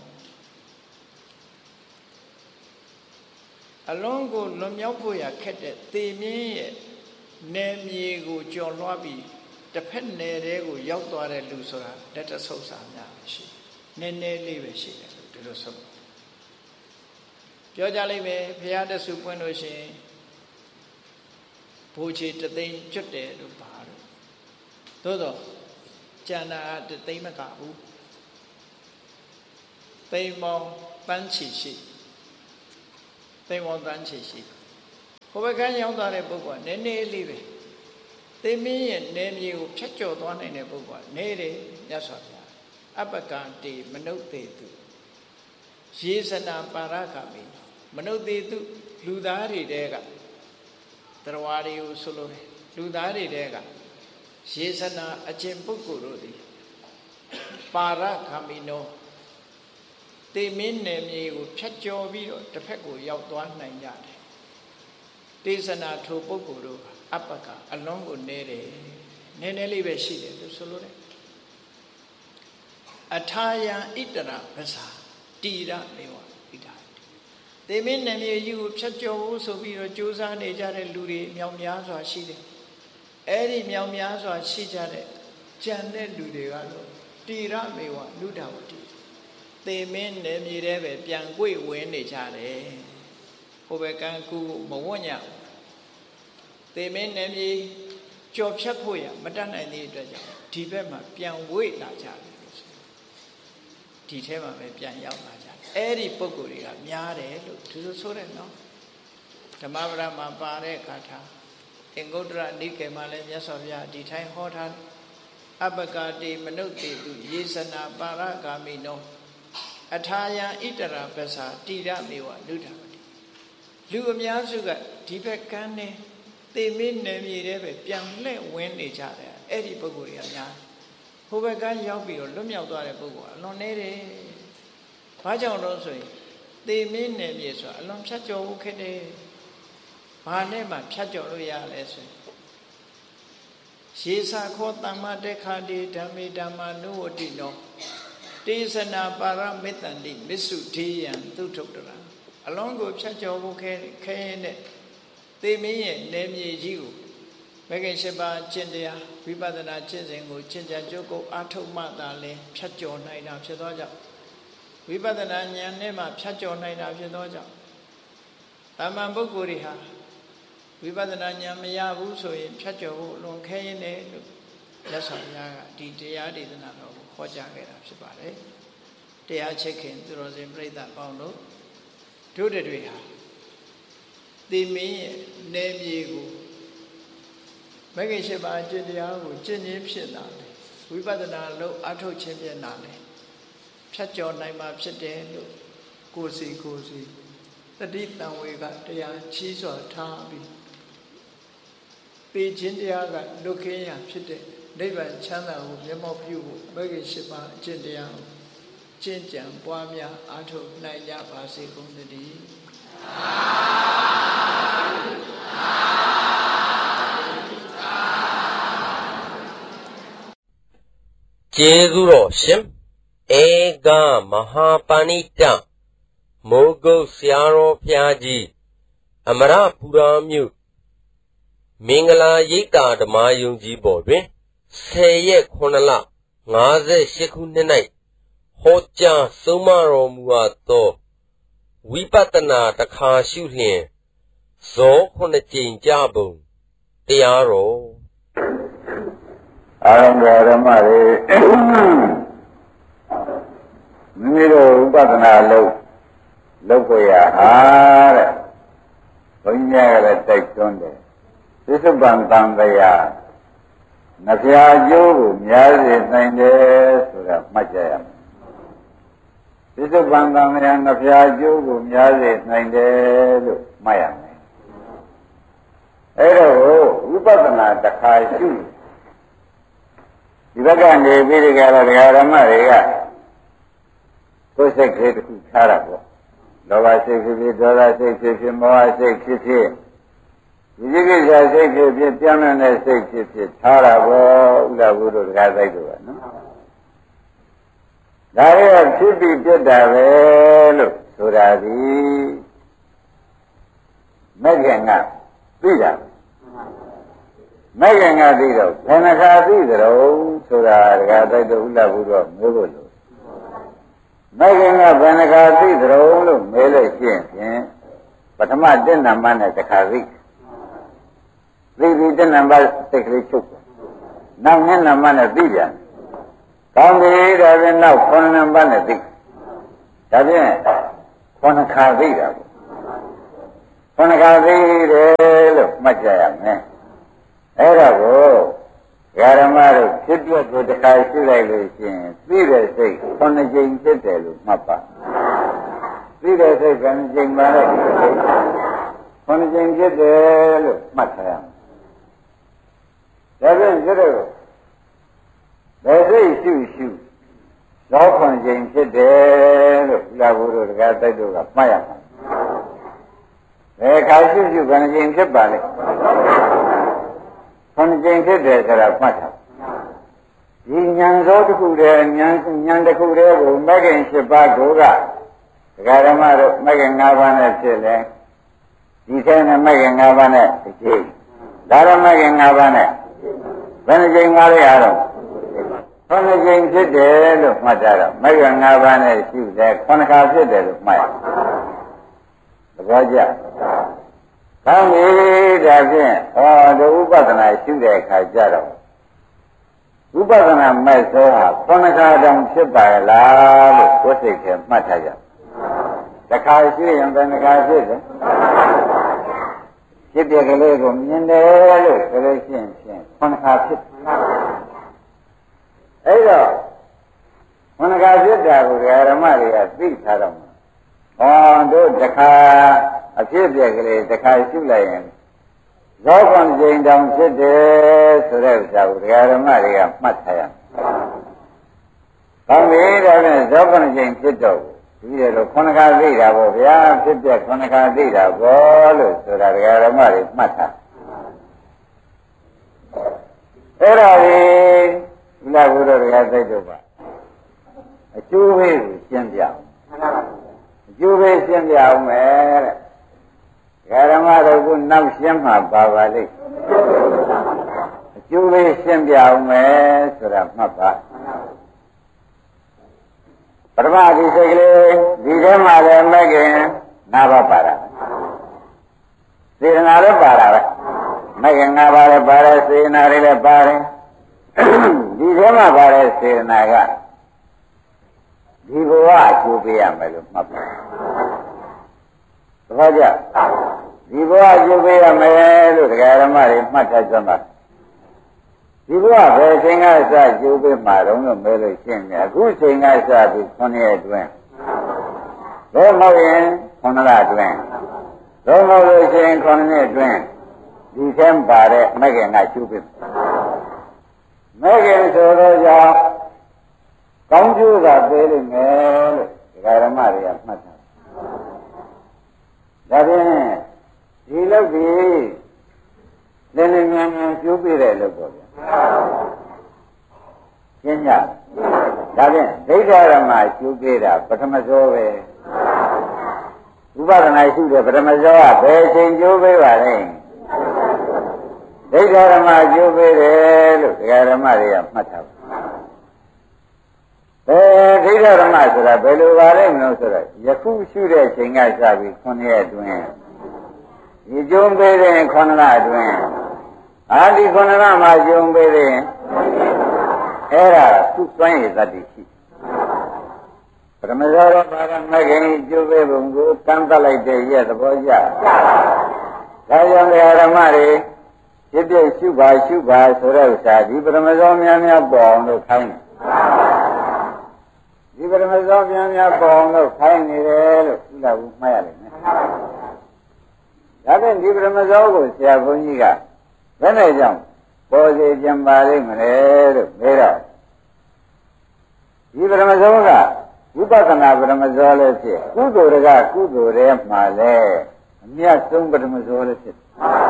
အလုံးကိုလွန်မြောက်ဖို့ရခက်တဲ့သေမင်းရဲ့နယ်မြေကိုကျော်လွှားပြီးတစ်ဖက်နယ်တဲကိုရောက်သွားတဲ့လူဆိုတာလက်တဆုပ်စာများရှိနည်းနည်းလေးပဲရှိတယ်လို့ဒီလိုဆိုပြောကြလိမ့်မယ်ဘုရားတဆူပွင့်လို့ရှိရင်ဘိုးချေတသိန်းကျွတ်တယ်လို့ပါတော့သို့တော့ကျန်တာတသိန်းမကဘူးသိန်းပေါင်းပန်းချီရှိသိမောတန်းချေရှိဟိုဘက်ကရောက်သွားတဲ့ပုဂ္ဂိုလ်ကနည်းနည်းလေးပဲသေမင်းရဲ့နေမြေကိုဖြတ်ကျော်သွားနိုင်တဲ့ပုဂ္ဂိုလ်ကနေတယ်မြတ်စွာဘုရားအပကံတေမနုဿေတုယေဇနာပါရဂမိမနုဿေတုလူသားတွေတဲကတရားတွေကိုဆိုလို့လူသားတွေတဲကယေဇနာအကျင့်ပုဂ္ဂိုလ်တို့သည်ပါရဂမိနောသေမင်းနယ်မြေကိုဖြတ်ကျော်ပြီးတော့တစ်ဖက်ကိုရောက်သွားနိုင်ကြတယ်ဒေသနာထိုပုဂ္ဂိုလ်တို့အပကအလွန်ကိုနေတယ်နည်းနည်းလေးပဲရှိတယ်လို့ဆိုလို့တယ်အထာယံဣတရပဇာတိရမေဝဣတာသေမင်းနယ်မြေကြီးကိုဖြတ်ကျော်ဖို့ဆိုပြီးတော့ကြိုးစားနေကြတဲ့လူတွေမြောက်များစွာရှိတယ်အဲ့ဒီမြောက်များစွာရှိကြတဲ့ကြံတဲ့လူတွေကတော့တိရမေဝလူဒဝတိသေမင်းနယ်မြေထဲပဲပြန်ကြွေဝင်နေကြတယ်ဟိုဘက်ကကူမဝတ်ညသေမင်းနယ်မြေကြော်ဖြတ်ဖို့ရမတတ်နိုင်တဲ့အတွက်ကြောင့်ဒီဘက်မှာပြန်ဝေ့လာကြတယ်လို့ဆိုဒီထဲမှာပဲပြန်ရောက်လာကြတယ်အဲ့ဒီပုံကိုယ်တွေကများတယ်လို့သူတို့ဆိုတယ်နော်ဓမ္မပဒမှာပါတဲ့ဂါထာအင်္ဂုတ္တရနိကေမှာလည်းမြတ်စွာဘုရားဒီထိုင်ဟောထားအပကတိမနုဿေတုယေဇနာပါရဂာမိနောအထာယံဣတရပဇာတိရမေဝလူဒဝတိလူအများစုကဒီဘက်ကန်းနေသေမင်းနယ်မြေထဲပဲပြန်လှည့်ဝင်နေကြတယ်အဲ့ဒီပုဂ္ဂိုလ်တွေကများဟိုဘက်ကရောက်ပြီးတော့လွတ်မြောက်သွားတဲ့ပုဂ္ဂိုလ်ကအလွန်နေတယ်ဘာကြောင့်လို့ဆိုရင်သေမင်းနယ်မြေဆိုတာအလွန်ဖြတ်ကျော်ဖို့ခက်တယ်ဘာနဲ့မှဖြတ်ကျော်လို့ရလဲဆိုရင်ရေစာခောတမ္မတေခာတိဓမ္မေဓမ္မာနုဝတိနောတေသနာပါရမေတ္တန္တိမစ္စုထေယံသုထုတ္တရာအလွန်ကိုဖြတ်ကျော်ဖို့ခဲခဲတဲ့သေမင်းရဲ့နယ်မြေကြီးကိုမဂ္ဂင်၈ပါးကျင့်တရားဝိပဿနာကျင့်စဉ်ကိုကျင့်ကြံကြိုးကုပ်အားထုတ်မှသာလင်ဖြတ်ကျော်နိုင်တာဖြစ်သောကြောင့်ဝိပဿနာဉာဏ်နဲ့မှဖြတ်ကျော်နိုင်တာဖြစ်သောကြောင့်တာမန်ပုဂ္ဂိုလ်တွေဟာဝိပဿနာဉာဏ်မရဘူးဆိုရင်ဖြတ်ကျော်ဖို့အလွန်ခဲရင်းတယ်လို့လက်ဆောင်များကဒီတရားဒေသနာတော်ကိုဟောကြားခဲ့တာဖြစ်ပါတယ်တရားချစ်ခင်သူတော်စင်ပြိဿပေါင်းတို့တို့တွေဟာသေမင်းရဲ့နယ်မြေကိုမဂ္ဂင်၈ပါးအကျင့်တရားကိုကျင့်ခြင်းဖြစ်လာတယ်ဝိပဿနာလို့အထုတ်ခြင်းဖြစ်လာတယ်ဖြတ်ကျော်နိုင်မှာဖြစ်တယ်လို့ကိုယ်စီကိုယ်စီတတိတံဝေကတရားချီးစွာထားပြီးပေခြင်းတရားကလွတ်ခင်းရာဖြစ်တဲ့နိဗ္ဗာန်ချမ်းသာကိုမျက်မှောက်ပြုဖို့မဂ္ဂင်၈ပါးအကျင့်တရားကိုကျင့်ကြံပွားများအားထုတ်နိုင်ကြပါစေကုန်သတည်းကျေးဇူးတော်ရှင်ဧကမဟာပဏိတမိုးကုတ်ဆရာတော်ဘုရားကြီးအမရပူရာမြို့မင်္ဂလာရိပ်သာဓမ္မယုံကြည်ပေါ်တွင်ဆယ်ရက်ခုနှစ်လငါးဆယ်ရှစ်ခုနှစ်၌ဟောကြားဆုံးမတော်မူအပ်သောဝိပဿနာတခါရှုလျင်ဇောခုနှစ်ကြိမ်ကြပုံတရားတော်အာရုံတော်ဓမ္မတွေမိမိတို့ဥပဒနာလုပ်လုပ်ကိုရအားတဲ့ဘုန်းကြီးကလည်းတိုက်တွန်းတယ်သစ္စာပံတန်တရားနှဖျားကျိုးကိုများစေနိုင်တယ်ဆိုတာမှတ်ကြရမယ်သစ္စာပံတန်တရားနှဖျားကျိုးကိုများစေနိုင်တယ်လို့မှတ်ရမယ်အဲ့တော့ဝိပဿနာတစ်ခါရှုဒီဘက်ကနေပြီးဒီကရဓမ္မတွေကကိုယ်စိတ်ကလေးတစ်ခုထားတာပေါ့လောဘစိတ်ဖြစ်ဖြစ်ဒေါသစိတ်ဖြစ်ဖြစ်မောဟစိတ်ဖြစ်ဖြစ်ဒီကိစ္စစိတ်ဖြစ်ဖြစ်ပြောင်းနေတဲ့စိတ်ဖြစ်ဖြစ်ထားတာပေါ့ဥလာဘုတို့တရားစိတ်တို့ကနော်ဒါတွေကဖြစ်ပြီးပြတ်တာပဲလို့ဆိုတာဒီမဲ့ခင်ကသိတာမဲ့ခင်ကသိတော့ဘယ်နှခါသိကြတော့ဆိုတာတရားစိတ်တို့ဥလာဘုတို့မေးဖို့လို့မဲ့ခင်ကဘယ်နှခါသိကြတော့လို့မေးလို့ရှိရင်ပထမတဏ္ဍမနဲ့တစ်ခါသိသိပြီးတဏ္ဍမစိတ်ကလေးချုပ်နောက်မျက်နှာမနဲ့သိပြန်ကောင်းပြီဒါပြန်နောက်ခုနှစ်နံပါတ်နဲ့သိဒါဖြင့်ခုနှစ်ခါသိတာပေါ့ခန္ဓာသေးတယ်လို့မှတ်ကြရမယ်အဲ့ဒါကိုဓမ္မတို့ဖြစ်ပြကိုတစ်ခါရှုလိုက်လို့ရှိရင်သိတဲ့စိတ်ခုနှစ်ကြိမ်ဖြစ်တယ်လို့မှတ်ပါသိတဲ့စိတ်ကနှစ်ကြိမ်ပါလိုက်ခုနှစ်ကြိမ်ဖြစ်တယ်လို့မှတ်ထားရမယ်ဒါပြန်ကြည့်တော့ဘယ်စိတ်ရှုရှုသောခုနှစ်ကြိမ်ဖြစ်တယ်လို့ဘုရားဘုရားတရားတိုက်တို့ကမှတ်ရမှာဘယ်ခါရှုရှုခုနှစ်ကြိမ်ဖြစ်ပါလဲခုနှစ်ကြိမ်ဖြစ်တယ်ဆိုတာမှတ်ထားဒီဉာဏ်သောတစ်ခုတည်းဉာဏ်ဉာဏ်တစ်ခုတည်းကိုမဂ္ဂင်၈ပါးကိုကဒကာဓမ္မတို့မဂ္ဂင်၅ပါးနဲ့ဖြစ်လဲဒီထဲနဲ့မဂ္ဂင်၅ပါးနဲ့တစ်ကြိမ်ဒါရမဂ္ဂင်၅ပါးနဲ့ဘယ်နှကြိမ်ပါလဲအားတော့ခုနှစ်ကြိမ်ဖြစ်တယ်လို့မှတ်ကြတော့မဂ္ဂင်၅ပါးနဲ့ရှုတယ်ခုနှစ်ခါဖြစ်တယ်လို့မှတ်ရသဘောကျ။ဒါမေးဒါဖြင့်ဟောဒီဥပဒနာရှုတဲ့အခါကျတော့ဥပဒနာမဲ့သောဟာခုနှစ်ခါတောင်ဖြစ်ပါလားလို့ကိုယ်စိတ်ထဲမှတ်ထားကြ။တစ်ခါရှိရင်ဘယ်နှခါဖြစ်လဲ။ဖြစ်တဲ့ကလေးကိုမြင်တယ်လို့ဆိုလို့ရှိရင်ဖြင့်ခုနှစ်ခါဖြစ်။အဲ့တော့ခုနှစ်ခါဖြစ်တာကိုဓမ္မတွေကသိထားတော့မှာ။ဟောတို့တစ်ခါအဖြစ်ပြက်ကလေးတစ်ခါရှုလိုက်ရင်ဇောခွန်ကြိမ်တောင်ဖြစ်တယ်ဆိုတဲ့ဥစ္စာကိုဒကာဓမ္မတွေကမှတ်ထားရမယ်။ကောင်းပြီဒါဖြင့်ဇောခွန်ကြိမ်ဖြစ်တော့ဒီလိုတော့ခုနှစ်ခါသိတာပေါ့ဗျာဖြစ်ပြက်ခုနှစ်ခါသိတာပေါ့လို့ဆိုတာဒကာဓမ္မတွေမှတ်ထား။အဲ့ဒါကြီးဘုရားဘုရားတရားသိတော့ပါအကျိုးပဲကိုရှင်းပြအောင်။အကျိုးပဲရှင်းပြအောင်မယ်တဲ့ဓမ္မတို့ကနောက်ရှင်းမှာပါပါလိမ့်အကျိုးလေးရှင်းပြအောင်မယ်ဆိုတာမှတ်ပါပထမဒီစိတ်ကလေးဒီထဲမှာလည်းမကင်ငါးပါးပါတာစေတနာလည်းပါတာပဲမကင်ငါးပါးလည်းပါတယ်စေတနာတွေလည်းပါတယ်ဒီထဲမှာပါတဲ့စေတနာကဒီဘဝအကျိုးပေးရမယ်လို့မှတ်ပါသဘောကျဒီဘဝကျုပ်ပေးရမယ်လို့တရားဓမ္မတွေမှတ်ထားကြမှာဒီဘဝဘယ်ချိန်ကစကျုပ်ပေးမှာတော့လို့မဲလို့ရှင်းတယ်အခုချိန်ကစပြီးခုနှစ်ရက်အတွင်းဘယ်မဟုတ်ရင်ခုနှစ်လအတွင်းဘယ်မဟုတ်လို့ရှိရင်ခုနှစ်အတွင်းဒီထဲပါတဲ့မဂ္ဂင်ကကျုပ်ပေးမဂ္ဂင်ဆိုတော့ကြောင့်ကောင်းကျိုးကပေးလိမ့်မယ်လို့တရားဓမ္မတွေကမှတ်ထားဒါဖြင့်ဒီလောက်ကြီးလင်းလင်းမြန်မြန်ကျိုးပြတဲ့လို့ပေါ့ဗျာရှင်းကြဒါဖြင့်ဒိဋ္ဌာရမကျိုးပြတာပထမဇောပဲဥပဒနာရှိတဲ့ပထမဇောကဘယ်ချိန်ကျိုးပြပါလဲဒိဋ္ဌာရမကျိုးပြတယ်လို့ဒကာဓမ္မတွေကမှတ်ထားဘယ်ဒိဋ္ဌာရမဆိုတာဘယ်လိုပါလဲမလို့ဆိုတော့ယခုရှုတဲ့ချိန်ကစပြီးခုနှစ်ရက်အတွင်းဒီကျုံပေးတဲ့ခုနှစ်လအတွင်းအာဒီခုနှစ်လမှာကျုံပေးတဲ့အဲ့ဒါသူ့စွမ်းရည်သတ္တိရှိပရမဇောရပါရမဂ္ဂင်ကျုံပေးပုံကိုတန်းတက်လိုက်တဲ့ရဲ့သဘောကျဒါကြောင့်ဓမ္မတွေဖြစ်ဖြစ်ရှုပါရှုပါဆိုတဲ့ဥစ္စာဒီပရမဇောများများပေါ်အောင်လို့ခိုင်းတယ်ဒီပရမဇောများများပေါ်အောင်လို့ခိုင်းနေတယ်လို့ဥလာဘူးမှတ်ရလိမ့်မယ်ဒါဖြင့်ဒီပရမဇောကိုဆရာဘုန်းကြီးကဘယ်နဲ့ကြောင့်ပေါ်စေကြံပါလိမ့်မလဲလို့မေးတော့ဒီပရမဇောကဝိပဿနာပရမဇောလည်းဖြစ်ကုသိုလ်ကကုသိုလ်ရဲ့မှာလည်းအမြတ်ဆုံးပရမဇောလည်းဖြစ်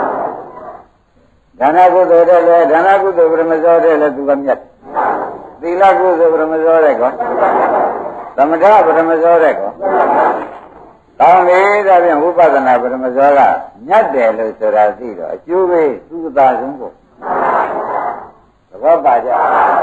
ဒါနကုသိုလ်တဲ့လည်းဒါနကုသိုလ်ပရမဇောတဲ့လည်းသူကမြတ်သီလကုသိုလ်ပရမဇောတဲ့ကောသမထပရမဇောတဲ့ကောကောင်းပြီဒါဖြင့်ဝိပဿနာပရမဇောကညတ်တယ်လို့ဆိုတာသိတော့အကျိုးပဲသုတသာဆုံးကိုသဘောပါကြ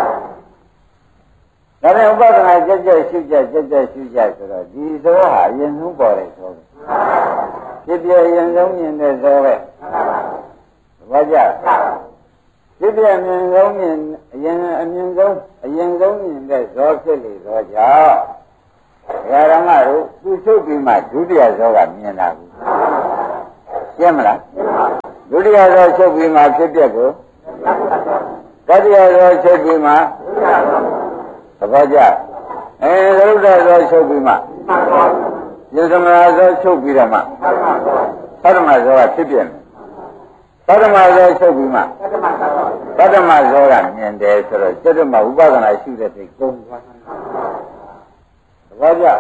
ဒါဖြင့်ဝိပဿနာကြက်ကြက်ရှုကြက်ကြက်ကြက်ရှုကြက်ဆိုတော့ဒီဇောဟာအရင်ဆုံးပေါ်တယ်ဆိုတော့ဖြစ်ပြအရင်ဆုံးမြင်တဲ့ဇောပဲသဘောကျဖြစ်ပြမြင်ဆုံးမြင်အရင်အမြင်ဆုံးအရင်ဆုံးမြင်တဲ့ဇောဖြစ်လေဇောကြောင့်ဓမ္မတို့သူချုပ်ပြီးမှဒုတိယဇောကမြင်လာဘူးရှင်းမလားဒုတိယသောချုပ်ပြီးမှဖြစ်ပြက်ကိုတတိယသောချုပ်ပြီးမှသဘောကျအဲသရုပ်သောချုပ်ပြီးမှယသမနာသောချုပ်ပြီးတော့မှသတ္တမဇောကဖြစ်ပြက်သတ္တမဇောချုပ်ပြီးမှသတ္တမဇောကမြင်တယ်ဆိုတော့စိတ္တမဥပဒနာရှိတဲ့စိတ်ကုန်သွားသဘောကျ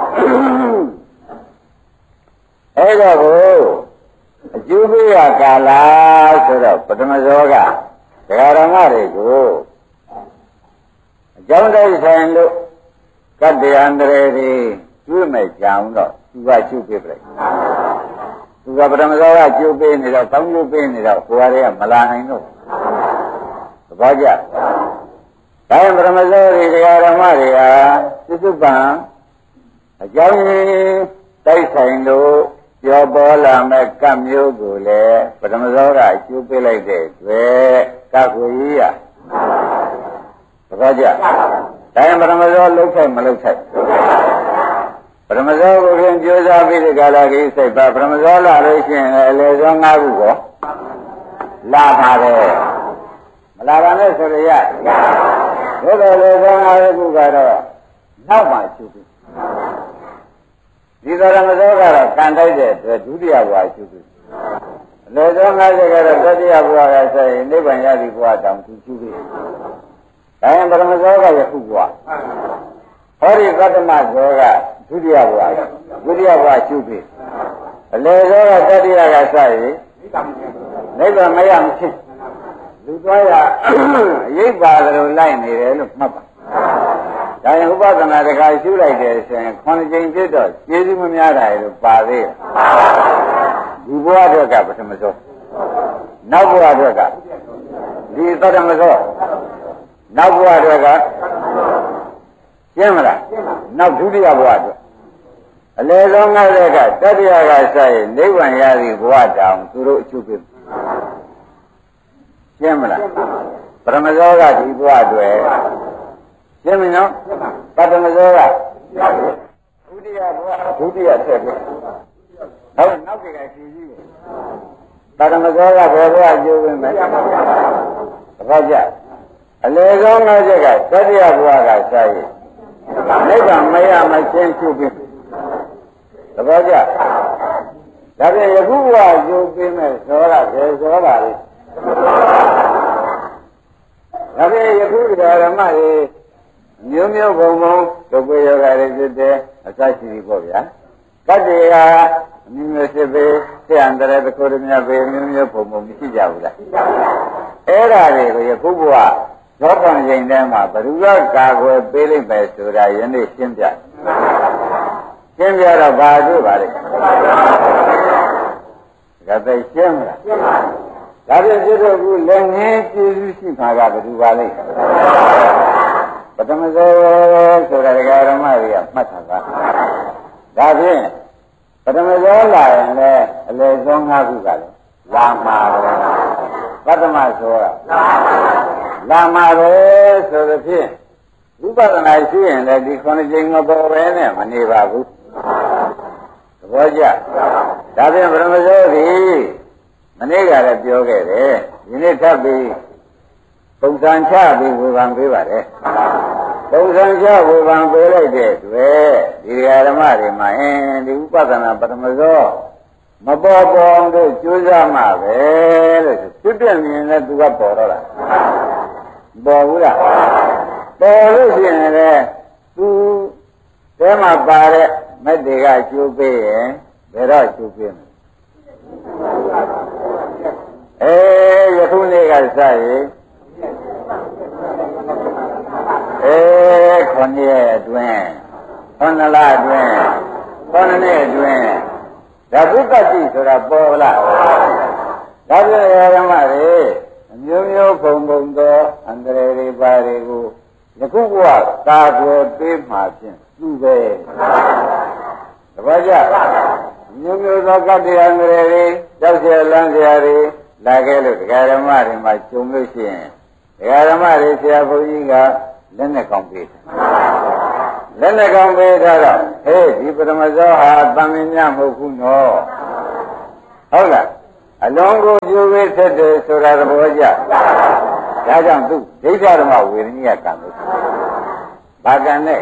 အဲ့တော့ကိုအကျိုးပေးရကာလဆိုတော့ပထမဇောကဒကာရမတွေကိုအကြောင်းတိုက်ဆိုင်လို့ကတ္တယန္တရေတွေကျွေးမဲ့ကြအောင်တော့သူကကျုပ်ပေးပြလိုက်သူကပထမဇောကကျုပ်ပေးနေတော့တောင်းကျုပ်ပေးနေတော့ကိုယ်ရည်ကမလာနိုင်တော့သဘောကျဒါရင်ပထမဇောတွေဒကာရမတွေဟာသစ္စုပ္ပံအကြောင်းတိုက်ဆိုင်လို့ပြောပေါ်လာမဲ့ကပ်မျိုးကိုလည်းပထမဇောကအကျိုးပေးလိုက်တဲ့အတွက်ကပ်ကိုကြီးရသဘောကျဒါရင်ပထမဇောလှုပ်ဆိုင်မလှုပ်ဆိုင်ပထမဇောကိုရင်ကြိုးစားပြီးဒီကလာကြီးစိတ်ပါပထမဇောလာလို့ရှိရင်အလေဇော၅ခုကိုလာပါတယ်မလာပါနဲ့ဆိုရရဘုရားလေဇော၅ခုကတော့နောက်မှကျိုးပြီးဒီတော်မသောကတော့ကံတိုက်တဲ့အတွက်ဒုတိယဘဝရှိပြီ။လေသော၅၀ကတော့တတိယဘဝကဆိုရင်နိဗ္ဗာန်ရသည့်ဘဝတောင်သူရှိပြီ။ဒါရင်ပရမသောကယခုဘဝဟောဒီကတ္တမဇောကဒုတိယဘဝဒုတိယဘဝရှိပြီ။အလေသောကတတိယကဆိုရင်နိဗ္ဗာန်မရမချင်းလူသွားရအရိပ်ပါတို့လိုက်နေတယ်လို့မှတ်ပါဒါရင်ဥပဒနာတခါရှုလိုက်တယ်ဆိုရင်ခုနှစ်ကြိမ်ဖြစ်တော့ကျေးဇူးမများတာလို့ပါသေးတယ်ဒီဘဝအတွက်ကပထမဆုံးနောက်ဘဝအတွက်ကဒီသတ္တမဆုံးနောက်ဘဝအတွက်ကရှင်းမလားနောက်ဒုတိယဘဝအတွက်အလေဆုံးငါးတဲ့ကတတိယကစရင်နိဗ္ဗာန်ရသည်ဘဝတောင်သူတို့အချုပ်ပြရှင်းမလားပထမဆုံးကဒီဘဝအတွက်ရှင်းမနော်ပထမဇောကဒုတိယဘဝဒုတိယဆက်ပြနောက်နောက်ကကြည့်ကြည့်ပထမဇောကဘယ်ဘဝကျိုးဝင်မယ်သဘောကျအလေဆုံးနောက်ချက်ကတတိယဘဝကစာရည်နိဗ္ဗာန်မရမချင်းချုပ်ပြီးသဘောကျဒါပြန်ယခုဘဝကျိုးပြီးမဲ့ဇောကဘယ်ဇောပါလဲဒါပြန်ယခုဓမ္မတွေမျိုးမျိုးဘုံဘုံဒုက္ခယောဂတွေဖြစ်တယ်အစရှိပြီပေါ့ဗျာကတ္တေကအမျိုးမျိုးဖြစ်ပေဆရာတရတခုတည်းများပဲမျိုးမျိုးဘုံဘုံမရှိကြဘူးလားအဲ့ဒါတွေကိုယခုဘဝသောကံချိန်ထဲမှာဘယ်သူကကာကွယ်ပေးလိုက်ပဲဆိုတာယနေ့ရှင်းပြရှင်းပြတော့ဘာတို့ပါလဲဒါသိရှင်းမလားရှင်းပါဒါပြန်ဖြစ်တော့ခုလည်းငင်းကျေးဇူးရှိမှာကဘယ်သူပါလဲပထမဇောဆိုတာဒကာရမတွေကမှတ်ထားပါဒါဖြင့်ပထမဇောလာရင်လည်းအလေဇော၅ခုကလည်းလာမှာပဲပထမဇောကလာမှာပဲဆိုသဖြင့်ဝိပဿနာရှိရင်လည်းဒီခုနှစ်ကြိမ်မပေါ်ပဲနဲ့မနေပါဘူးသဘောကျဒါဖြင့်ပထမဇောသည်မနေ့ကလည်းပြောခဲ့တယ်ဒီနေ့ထပ်ပြီးပုံစံချပြီးဝေဖန်ပေးပါတယ်ပုံစံချဝေဖန်ပေးလိုက်တဲ့အတွက်ဒီဓမ္မတွေမှာအင်းဒီဥပဒနာပထမဇောမပေါ်ပေါ်တို့ကြိုးစားမှာပဲလို့သူပြည့်မြင်လဲသူကပေါ်တော့တာပေါ်ဘူးလားပေါ်လို့ရှိရင်လည်းသူတဲမှာပါတဲ့မက်တွေကကျိုးပေးရင်ဘယ်တော့ကျိုးပေးမလဲအေးယခုနေ့ကစရင်အေးခொနည်းအတွင်းခொနလအတွင်းခொနည်းအတွင်းဒါဘုကတိဆိုတာပေါ်လားဒါပြန်ရမတွေအမျိုးမျိုးဘုံဘုံသောအန္တရာယ်တွေပါတွေကိုယခုဘဝကာကွယ်ပေးမှဖြင့်သူပဲတပည့်ကြမျိုးမျိုးသောကတ္တရာအန္တရာယ်တွေကြောက်เสียလန့်เสียတွေလာခဲ့လို့ဒကာဓမ္မတွေမှာကျုံလို့ရှိရင်ဒကာဓမ္မတွေဆရာဘုန်းကြီးကလက်နဲ့ကောင်းပေးတယ်လက်နဲ့ကောင်းပေးထားတော့ဟေးဒီပထမဇောဟာတမင်ညမဟုတ်ဘူးနော်ဟုတ်လားအလုံးကိုကျိုးဝေးဆက်တယ်ဆိုတာသဘောကျဒါကြောင့်သူဒိဋ္ဌဓမ္မဝေဒနိယကံလို့ဘာကံနဲ့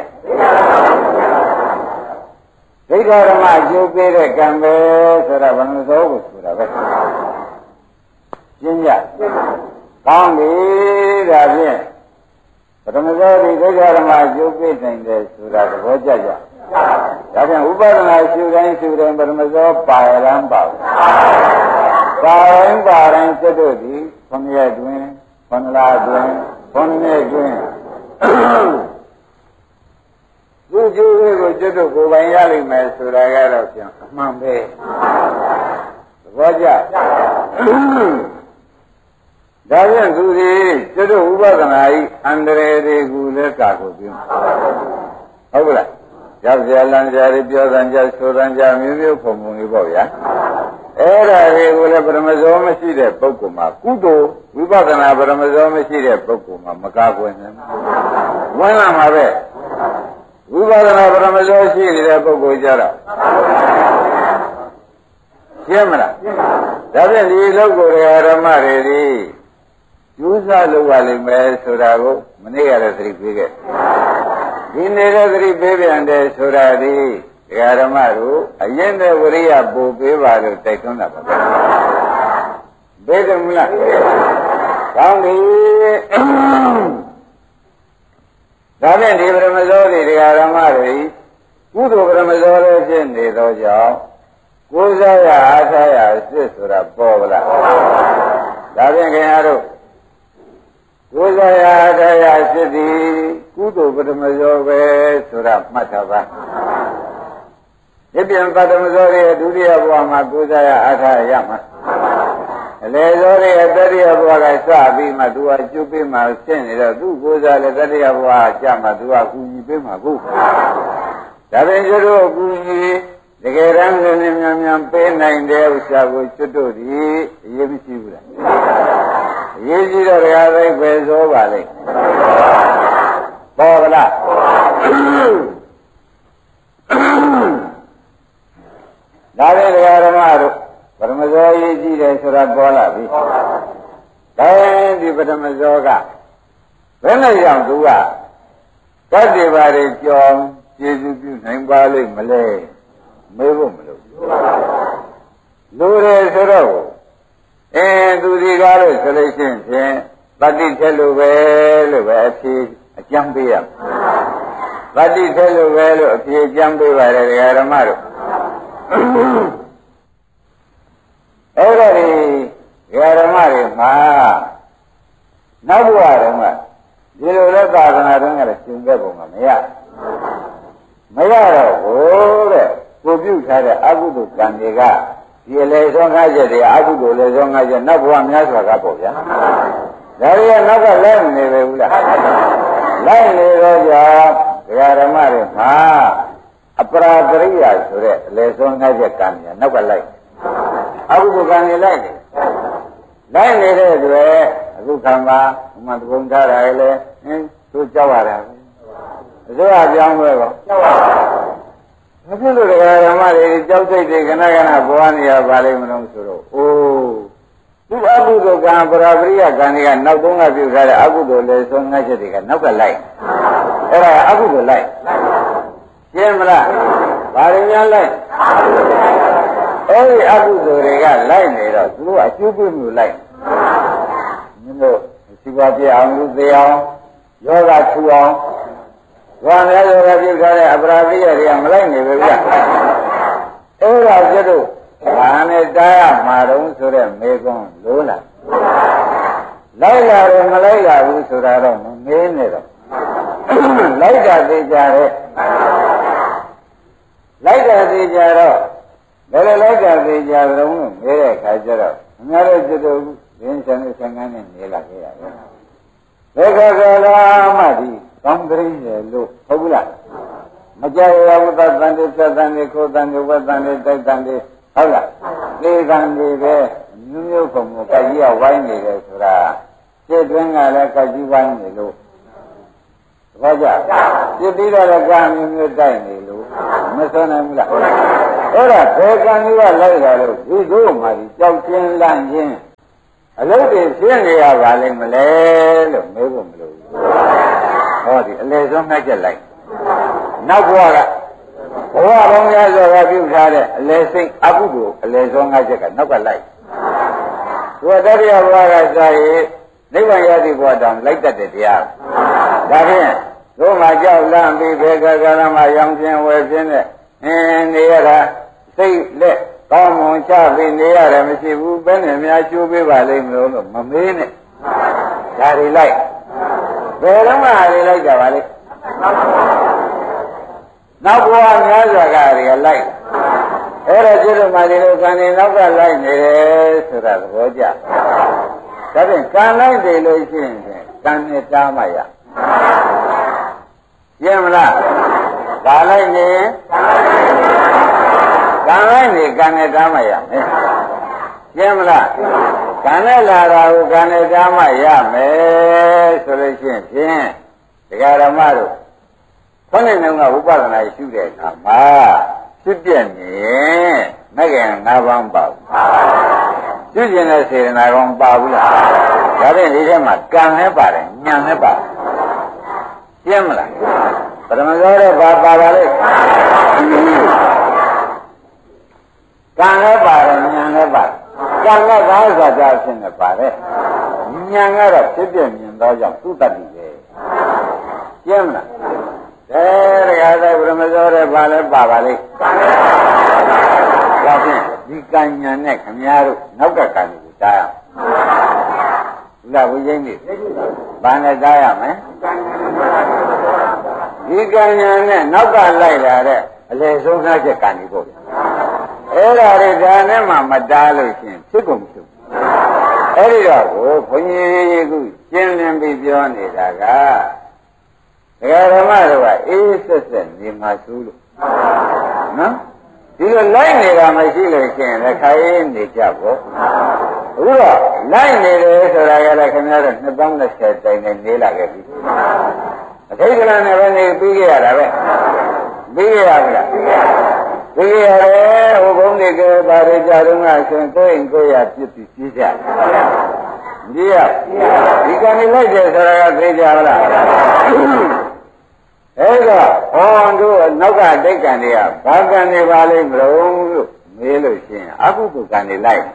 ဒိဋ္ဌဓမ္မကျိုးပေးတဲ့ကံပဲဆိုတာဘယ်လိုသောကိုဆိုတာပဲရှင်းကြကောင်းပြီဒါဖြင့်ပထမသောဒီဒိဋ္ဌဓမ္မကျိုးပေးနိုင်တယ်ဆိုတာသဘောကျကြဒါဖြင့်ဥပဒနာရှုတိုင်းရှုတိုင်းပထမသောပါရံပါဘူးပါရင်ပါရင်စိတ်တို့သည်ခမရတွင်ခန္ဓာတွင်ခန္ဓာနဲ့တွင်သူကျိုးကိုစိတ်တို့ကိုယ်ပိုင်ရလိမ့်မယ်ဆိုတာကတော့ပြန်အမှန်ပဲသဘောကျဒါဖြင့်သူဒီစိတ်တို့ဥပဒနာဤအန္တရာယ်တွေကိုလည်းကာကိုပြုဟုတ်ကလားရောက်ကြလမ်းကြရပြောစံကြဆိုစံကြမျိုးမျိုးပုံပုံလေးပေါ့ဗျာအဲ့ဒါတွေကိုလည်းပရမဇောမရှိတဲ့ပုဂ္ဂိုလ်မှာကုသိုလ်ဝိပဿနာပရမဇောမရှိတဲ့ပုဂ္ဂိုလ်မှာမကားကွယ်နိုင်ဘူးဝင်လာမှာပဲဝိပဿနာပရမဇောရှိနေတဲ့ပုဂ္ဂိုလ်ကြတော့ရှင်းမလားဒါဖြင့်ဒီလောက်ကိုဓမ္မတွေဒီကျူးစာလုပ်ရလိမ့်မယ်ဆိုတာကိုမနေ့ကလည်းသတိပေးခဲ့ဒီနေတဲ့သတိပေးပြန်တယ်ဆိုတာဒီဒကာဓမ္မတို့အရင်တဲ့ဝရိယပို့ပေးပါလို့တိုက်တွန်းတာပါဗျာဘယ်တယ်မလားကောင်းပြီဒါနဲ့ဒီပရမဇောတွေဒကာဓမ္မတွေကုသိုလ်ပရမဇောလေးဖြစ်နေသောကြောင့်ကိုးစားရအားထားရစစ်ဆိုတာပေါ်ပါလားဒါဖြင့်ခင်ဗျားတို့ကိုယ်စားရတရားစစ်သည်ကုသိုလ်ပထမဇောပဲဆိုတာမှတ်ထားပါဒီပြန်ပထမဇောရဲ့ဒုတိယဘဝမှာကိုယ်စားရအားထားရမှာအလေဇောရဲ့တတိယဘဝကစပြီးမှသူကကျုပ်ပေးမှရှင်းနေတော့သူကိုယ်စားလည်းတတိယဘဝကြာမှသူကကူညီပေးမှာကိုဒါပင်ကျတို့ကူညီတကယ်တမ်းလည်းမြန်မြန်ပေးနိုင်တဲ့ဥစ္စာကိုကျွတ်တို့ဒီအရေးမရှိဘူးလားအရေးကြီးတော့တရားသိပဲသောပါလိမ့်ပေါ်ကလားဒါလည်းတရားဓမ္မတို့ပရမဇောရေးကြည့်တယ်ဆိုတာပေါ်လာပြီဒါရင်ဒီပရမဇောကဘယ်နဲ့ကြောင့်သူကတတ္တိပါတွေကြောင်းကျေစုပြုနိုင်ပါလိမ့်မလဲမေးဖို့မလို့လူတွေဆိုတော့အဲသူဒီကားလို့ဆိုလို့ရှိရင်တတိထက်လို့ပဲလို့ပဲအဖြေအကျမ်းပေးရတတိထက်လို့ပဲလို့အဖြေအကျမ်းပေးပါတယ်ဓမ္မတို့အဲ့ဒါဒီဓမ္မတွေမှာနောက်ဘဝတုန်းကဒီလိုလက်သာသနာတုန်းကလည်းရှင်ခဲ့ပုံကမရမရတော့ဘူးတဲ့ကိုပြုထားတဲ့အကုသိုလ်ကံတွေကဒီလေဆုံးကားချက်တွေအကုသိုလ်လေဆုံးကားချက်နောက်ဘဝများစွာကပေါ့ဗျာဒါရီကနောက်ကလိုက်နေပဲဘူးလားလိုက်နေတော့ကြောင့်ဒကာဓမ္မတွေမှာအပရာပရိယဆိုတဲ့အလေဆုံးကားချက်ကံတွေနောက်ကလိုက်အကုသိုလ်ကံတွေလိုက်နေလိုက်နေတဲ့အတွက်အခုခံပါဥမာသုံးထားတာလေဟင်းသူကြောက်ရတာပဲအစိုးရပြောင်းလဲတော့ကြောက်ရတာမဖြစ်လို့တရားဓမ္မတွေကြောက်စိတ်တွေခဏခဏဘဝနေရပါလိမ့်မလို့ဆိုတော့အိုးသူအကုသိုလ်ကံပရာပရိယကံတွေကနောက်တုန်းကပြုထားတဲ့အကုသိုလ်လေဆုံးငါးချက်တွေကနောက်ကလိုက်အဲ့ဒါအကုသိုလ်လိုက်ရှင်းမလားဘာတွေများလိုက်အဲ့ဒီအကုသိုလ်တွေကလိုက်နေတော့သူတို့အကျိုးပြုမှုလိုက်မင်းတို့စီပွားပြအောင်လူသေးအောင်ယောဂထူအောင်ဘာများယောဂပြုထားတဲ့အပရာပရိယတွေကမလိုက်နေဘူးဗျအဲ့ဒါကျတော့ဘာနဲ့တားရမှာတော့ဆိုတဲ့မေကွန်းလို့လားလိုက်လာတယ်မလိုက်လာဘူးဆိုတာတော့မမေးနဲ့တော့လိုက်တာသိကြတယ်လိုက်တာသိကြတော့ဘယ်လိုလိုက်တာသိကြကြတော့မေးတဲ့ခါကျတော့အများတို့ကျတော့ရင်းချင်တဲ့ဆံကန်းနဲ့နေလာခဲ့ရတယ်ဘယ်ခါကလာမှဒီကောင်းကလေးရလို့ဟုတ်ဘူးလားမကြရဝတ္တတန်တိသတ္တန်တိခိုးတန်တိဝတ္တန်တိတိုက်တန်တိဟုတ်လားဒီကံတွေပဲမျိုးမျိုးပုံကိုကြိုက်ရဝိုင်းနေတယ်ဆိုတာစိတ်တွင်းကလည်းကြိုက်ကြီးဝိုင်းနေလို့သဘောကျစိတ်ပြီးတော့လည်းကံမျိုးမျိုးတိုက်နေလို့မစွမ်းနိုင်ဘူးလားအဲ့ဒါဘယ်ကံကြီးကလိုက်တာလို့ဒီတို့မှဒီကြောက်ချင်းလန့်ချင်းအလုပ်တွေရှင်းနေရပါလိမ့်မလဲလို့မေးဖို့မလိုဘူးဟောဒီအလေဆုံးနှက်ချက်လိုက်နောက်ဘဝကဘဝပေါင်းများစွာကပြုထားတဲ့အလေစိတ်အကုသိုလ်အလေဆုံးနှက်ချက်ကနောက်ကလိုက်သူကတတိယဘဝကစာရေးနိဗ္ဗာန်ရသည့်ဘဝတောင်လိုက်တတ်တဲ့တရားဒါဖြင့်တို့မှကြောက်လန့်ပြီးဘေကကရမရောင်ပြင်းဝယ်ပြင်းနဲ့အင်းနေရတာစိတ်လက်ကောင်းမွန်ချပြီးနေရတယ်မရှိဘူးဘယ်နဲ့များချိုးပေးပါလိမ့်မလို့လို့မမေးနဲ့ဒါတွေလိုက်ဘယ်တော့မှတွေလိုက်ကြပါလိမ့်နောက်ဘဝများစွာကတွေလိုက်အဲ့ဒါကျတော့မှဒီလိုကံနေနောက်ကလိုက်နေတယ်ဆိုတာသဘောကျဒါဖြင့်ကံလိုက်တယ်လို့ရှိရင်ကံနဲ့တားမှရရမလားဒါလိုက်နေကံလိုက်နေကံနဲ့တားမှရမယ်ရမလားကံနဲ့လာတာကိုကံနဲ့တားမှရမယ်ဆိုလို့ရှိရင်ဖြင့်ဒကာဓမ္မတို့ခေါင်းနဲ့နှုံးကဝိပဿနာရှုတဲ့အခါမှာဖြစ်ပြနေမကင်၅ပါးပါဘူးရှုကျင်တဲ့စေတနာကောင်ပါဘူးလားဒါဖြင့်ဒီထဲမှာကံနဲ့ပါတယ်ဉာဏ်နဲ့ပါတယ်ရှင်းမလားပထမဆုံးတော့ဘာပါပါလဲကံလည်းပါတယ်ဉာဏ်လည်းပါတယ်ကံကဘာဥစ္စာကြောင့်ဖြစ်နေပါတယ်ဉာဏ်ကတော့ဖြစ်ပြမြင်သောကြောင့်သူ့တတ်တယ်ပဲရှင်းမလားအဲဒါကြတဲ့ပထမဆုံးတော့ဘာလဲပါပါလဲဒါဖြင့်ဒီကံဉာဏ်နဲ့ခမည်းတော်နောက်ကကံကိုတားရအောင်လာဝိဉ္ဇင်းကြီးဘာနဲ့တားရမလဲဒီကံဉာဏ်နဲ့နောက်ကလိုက်လာတဲ့အလေဆုံးသားချက်ကံကြီးပေါ့အဲ့ဒါတွေဒါနဲ့မှမတားလို့ရှင်ဖြစ်ကုန်ဖြစ်အဲ့ဒီတော့ကိုဘုန်းကြီးကရှင်းလင်းပြီးပြောနေတာကဒကာဓမ္မတို့ကအေးဆက်ဆက်နေမှဆိုးလို့နော်ဒီလိုလိုက်နေတာမရှိလို့ရှင်လည်းခိုင်းနေကြပေါ့အခုတော့လိုက်နေတယ်ဆိုတာကလည်းခင်ဗျားတို့နှစ်ပေါင်း၂၀တိုင်နဲ့နေလာခဲ့ပြီအထိတ်ကလေးနဲ့ပဲနေပြီးခဲ့ရတာပဲပြီးခဲ့ရပြီလားပြီးခဲ့ရတယ်ဟိုဘုန်းတွေကဘာတွေကြတော့ငါရှင်ကိုယ်ရင်ကိုယ်ရပြစ်ပြီးကြီးကြဒီရဒီကံလိုက်တယ်ဆိုတာကသိကြပါလားအဲ့တော့ဟောတို့နောက်ကတိတ်ကံတွေကဘာကံတွေပါလိမ့်မလို့လို့မေးလို့ရှိရင်အကုသိုလ်ကံတွေလိုက်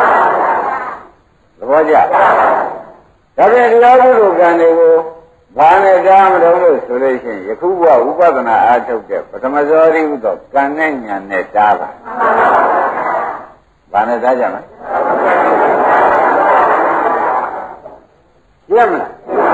သဘောကျဒါပြန်ဒီအကုသိုလ်ကံတွေကိုဘာနဲ့တားမလို့လို့ဆိုလို့ရှိရင်ယခုဘဝဥပဒနာအားထုတ်တဲ့ပထမဇောတိဟုသောကံနဲ့ဉာဏ်နဲ့တားပါဘာနဲ့တားကြမလဲရမလား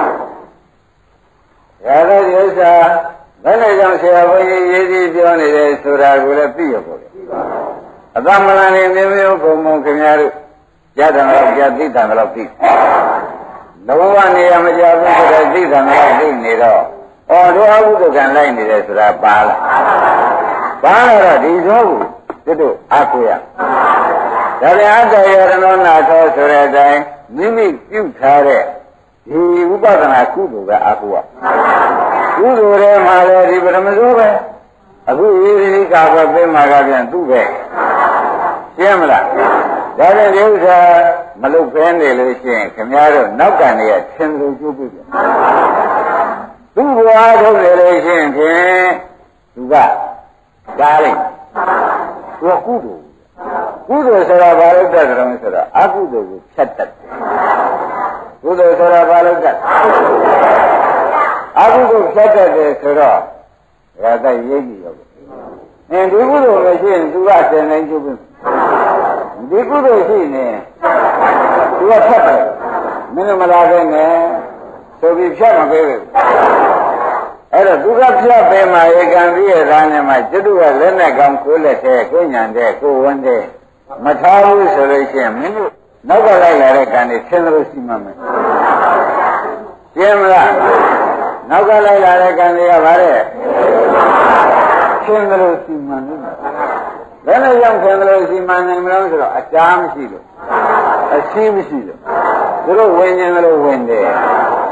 ဒါတော့ဒီဥစ္စာဘယ်နဲ့ကြောင့်ဆရာဘုန်းကြီးရေးပြီးပြောနေတယ်ဆိုတာကိုလည်းသိရပါ့အသမလန်နေမျိုးမျိုးပုံပုံခင်ဗျားတို့ရတဲ့တော့ကြာသိတယ်တော့သိလုံးဝနေရမကြဘူးဆိုတော့သိတယ်တော့သိနေတော့အော်တို့အဘုဒ္ဓကံလိုက်နေတယ်ဆိုတာပါလားပါတော့ဒီသောကိုတို့အကူရဒါပြန်အတ္တယရဏောနာသောဆိုတဲ့အတိုင်းမိမိပြုထားတဲ့ဒီဥပဒနာကုသိုလ်ပဲအကူရကုသိုလ်ထဲမှာလည်းဒီပထမဆုံးပဲအခုဒီဒီကာဘပေးမှာကပြန်သူ့ပဲရှင်းမလားဒါနဲ့ဒီဥစ္စာမလုပ်ဖဲနေလို့ရှိရင်ခင်ဗျားတို့နောက်ကန်နေရသင်လို့ကျိုးပြီသူ့ဘဝထုတ်နေလို့ရှိရင်ဖြင့်သူကဒါလေးသူကကုသိုလ်ကုသိုလ်ဆိုတာဘာလို့တတ်ကြလဲဆိုတော့အကုသိုလ်ကိုဖြတ်တတ်တယ်ကုသိုလ်ဆိုတာဘာလို့တတ်အကုသိုလ်ဖြတ်တတ်တယ်ဆိုတော့ဒါကရေးကြည့်ရောအင်းဒီကုသိုလ်မရှိရင်သူကသင်နိုင်ကျိုးပြီဒီကုသိုလ်ရှိနေသူကဖြတ်တယ်မင်းမလာခဲ့နဲ့ဆိုပြီးဖြတ်မပေးဘူးအဲ့တော့သူကဖြတ်ပေးမှဧကံပြီးရတာနဲ့မှကျွတ်ကလက်နဲ့ကောင်းကိုလက်တဲ့ကိုညာတဲ့ကိုဝန်းတဲ့မထားဘူးဆိုလို့ရှိရင်မင်းတို့နောက်ကလိုက်လာတဲ့ကံတွေဆင်းလို့ရှိမှမယ်ရှင်းမလားနောက်ကလိုက်လာတဲ့ကံတွေကဗါတဲ့ဆင်းလို့ရှိမှမယ်ဘယ်နဲ့ရောက်ဆင်းလို့ရှိမှနိုင်မလို့ဆိုတော့အတားမရှိလို့အရှင်းမရှိလို့သူတို့ဝင်ခြင်းလို့ဝင်တယ်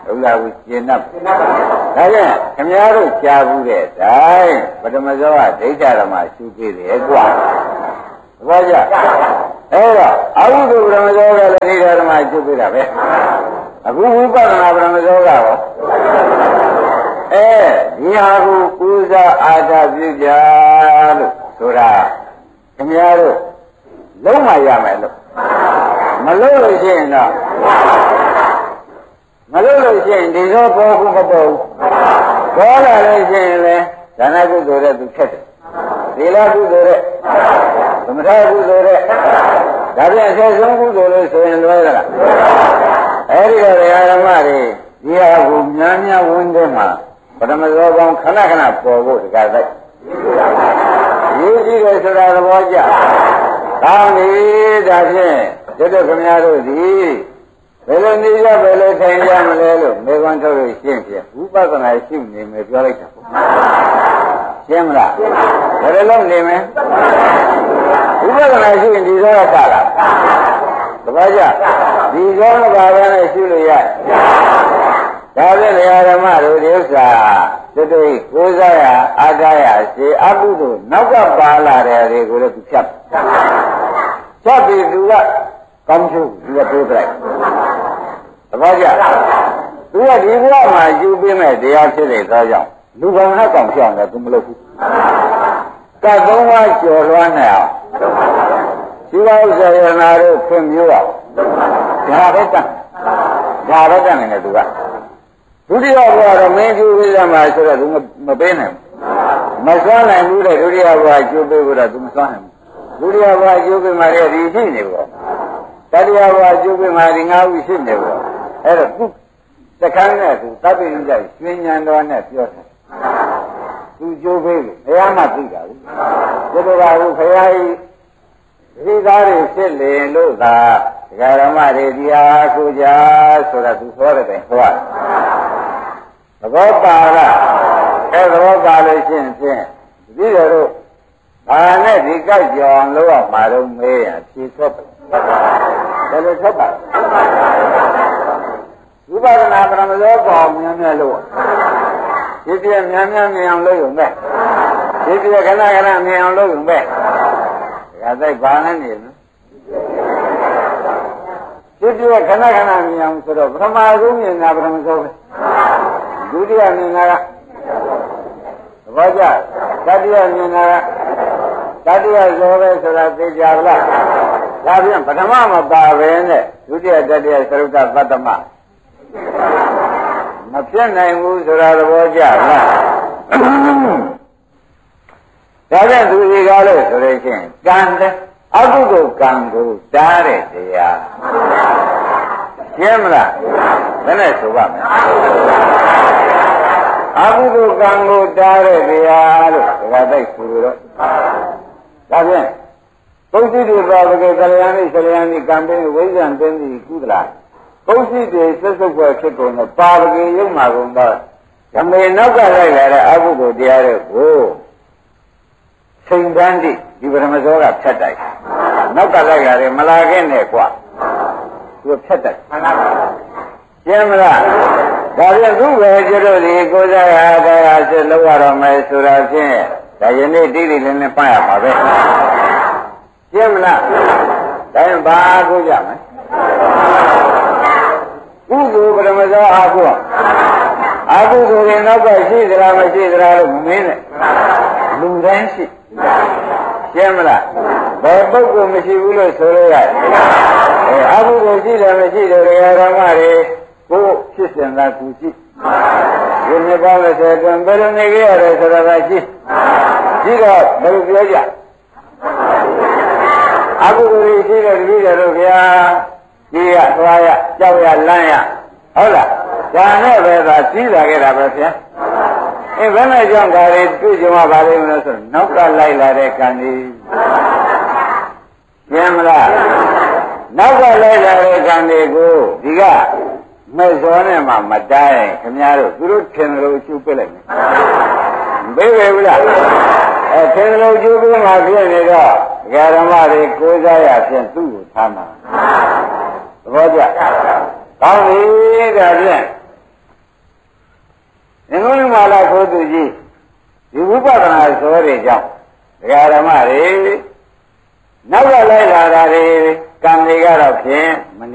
ဒုက္ခကိုရှင်း납ဒါကြောင့်ခင်ဗျားတို့ကြားဘူးတဲ့တိုင်းပထမဇောကဒိဋ္ဌဓမ္မရှုပေးတယ်ကွာဘာကြအဲ့တော့အဝိဒုပထမဇောကလည်းဒိဋ္ဌဓမ္မရှုပေးတာပဲအခုဝိပဿနာပထမဇောကရောအဲဒီဟာကိုပူဇာအာထာပြုကြလို့ဆိုတာခင်ဗျားတို့လုံးမရမယ်လို့မလုံးလို့ရှိရင်တော့မလုံးလို့ရှိရင်ဒီတော့ပေါ်ဘူးမပေါ်ဘူးပေါ်လာလို့ရှိရင်လေဒါနကုသိုလ်တဲ့သူခက်တယ်သီလကုသိုလ်တဲ့သမထကုသိုလ်တဲ့ဒါပြန်အဆက်ဆုံးကုသိုလ်လို့ဆိုရင်လွဲတာအဲဒီတော့ဓမ္မတွေဒီဟာကိုများများဝန်းထဲမှာပထမဇောကောင်းခဏခဏပေါ်ဖို့တကားတိုက်ရေးကြည့်တယ်ဆိုတာသဘောကျကောင်းပြီဒါဖြင့်ကျွတ်ခင်ဗျားတို့ဒီဘယ်လိုနေရဘယ်လိုထိုင်ရမလဲလို့မေခွန်းထုတ်လို့ရှင်းပြဝိပဿနာရှိနေမယ်ပြောလိုက်တာပေါ့ရှင်းမလားဘယ်လိုလုပ်နေမလဲဝိပဿနာရှိရင်ဒီသောကတာတပည့်ကြဒီသောကဘာပဲနဲ့ရှိလို့ရဒါဖြင့်ဓမ္မတို့ဒီဥစ္စာတို့တို့ကိုးစားရအားထားရစေအကုသို့နောက်ကပါလာတဲ့တွေကိုလည်းသူဖြတ်ဖြတ်ပြီးသူကကောင်းချုပ်သူကပြောပြလိုက်သဘောကျသူကဒီဘဝမှာယူပေးမဲ့တရားဖြစ်နေသောကြောင့်လူပေါင်းဟက်ကောင်ဖြောင်းတယ်သူမလုပ်ဘူးကတ်သုံးပါးကျော်လွှမ်းနေအောင်ဒီဥစ္စာရနာတို့ခွင့်မျိုးအောင်ဒါပဲတတ်ဒါပဲတတ်နေတယ်သူကဒုတိယဘဝတော့မင်းကျိုးပေးရမှာဆိုတော့သူမပေးနိုင်ဘူးမစွမ်းနိုင်ဘူးတဲ့ဒုတိယဘဝကျိုးပေးဖို့တော့သူမစွမ်းနိုင်ဘူးဒုတိယဘဝကျိုးပေးမှလည်းဒီရှိနေပေါ့တတိယဘဝကျိုးပေးမှဒီငါးခုရှိနေပေါ့အဲ့တော့သူတခန်းနဲ့သူတပ်ပိဋကရွှေဉဏ်တော်နဲ့ပြောတယ်သူကျိုးပေးလို့ဘုရားမှသိတာဘူးဒီလိုပါဘူးဘုရားကြီးဒီသားတွေဖြစ်လေလို့သာဒကာဓမ္မတွေဒီဟာကိုကြဆိုတာသူပြောတဲ့တိုင်ဟောသဘောပါလားအဲသဘောပါလို့ရှိရင်ဖြင့်ဒီလိုတို့ဘာနဲ့ဒီကောက်ကြောင်လို့ရမှာတော့မေးရဖြေထွက်တယ်ဘယ်လိုထွက်ပါဝိပဿနာပရမဇောကောများများလို့ဒီပြည့်များများမြင်အောင်လုပ်ရုံပဲဒီပြည့်ခဏခဏမြင်အောင်လုပ်ရုံပဲဒါသိဘာနဲ့နေလဲဒီပြည့်ခဏခဏမြင်အောင်ဆိုတော့ပထမဆုံးမြင်တာပရမဇောပဲဒုတိယမြင်တာကသဘောကျတတိယမြင်တာကတတိယဇောပဲဆိုတာသိကြလားဒါပြန်ပထမမပါပဲနဲ့ဒုတိယတတိယသရုပ်တပတ္တမမဖြစ်နိုင်ဘူးဆိုတာသဘောကျလားဒါပြန်သူဒီကားလို့ဆိုလို့ချင်းကံတဲ့အကုသိုလ်ကံကိုတားတဲ့တရားရှင်းမလားဘယ်နဲ့ဆိုပါမလဲအကုသိုလ်ကံကိုတားတဲ့တရားလို့ဒါကသိဆိုတော့ဒါဖြင့်ပုသိတိပါဝကေကလျာဏိဆလျာဏိကံပင်ဝိဇ္ဇံပင်ဒီကုသလားပုသိတိဆက်စုပ်ွယ်ဖြစ်ကုန်တော့ပါဝကေရုပ်မှာကုန်တော့ဓမ္မေနောက်ကလိုက်လာတဲ့အကုသိုလ်တရားတွေကိုစိန်တန်းတိဒီပရမဇောကဖြတ်တိုက်နောက်ကလိုက်လာတယ်မလာခဲ့နဲ့ကွာသူဖြတ်တိုက်ရှင်းမလားဒါပြန်သူ့ပဲကျတော့ဒီကိုယ်စားရတရားဆက်လောက်ရတော့မယ်ဆိုတာဖြင့်ဒါယနေ့တိတိလည်းနဲ့ပတ်ရပါပဲရှင်းမလားဒါရင်ဘာကိုကြမလဲကုသိုလ်ပရမဇောအာဟုအာဟုဆိုရင်နောက်ကရှိသလားမရှိသလားလို့မင်းနဲ့လူတိုင်းရှိရှင်းမလားဘယ်ပုဂ္ဂိုလ်မရှိဘူးလို့ဆိုလို့ရတယ်အဲအာဟုကိုရှိတယ်မရှိတယ်ဓမ္မတွေကိုဖြစ်စင်တာကူရှိဒီနေ့ပေါင်းလို့ဆိုရင်ဘယ်လိုနေကြရလဲဆိုတာကရှိရှိတော့ဘယ်လိုပြောကြအကုသိုလ်ရှိတဲ့တပည့်တော်ဗျာကြီးရသွားရကြောက်ရလမ်းရဟုတ်လားဒါနဲ့ပဲသာကြီးလာခဲ့တာပဲဗျာအဲဘယ်နဲ့ကြောင့်ဒါတွေတွေ့ကြမှာပါလိမ့်မလို့ဆိုနောက်ကလိုက်လာတဲ့ကံကြီးမြင်မလားနောက်ကလိုက်လာတဲ့ကံတွေကိုဒီကမဲ့စောနဲ့မှမတိုင်းခင်ဗျားတို့သူတို့ထင်တယ်လို့အကျိုးပြလိုက်မယ်ဘေးပဲဘူးလားအဲထင်တယ်လို့အကျိုးပြမှဖြစ်နေတော့ဓမ္မတွေကိုးစားရဖြင့်သူ့ကိုထားမှာသဘောကျကောင်းပြီဒါဖြင့်င်္ဂုလိမာလာခိုးသူကြီးဒီဝိပဿနာဆိုတဲ့ကြောင့်ဒကာဓမ္မတွေနောက်ကလိုက်လာတာတွေကံတွေကတော့ဖြင့်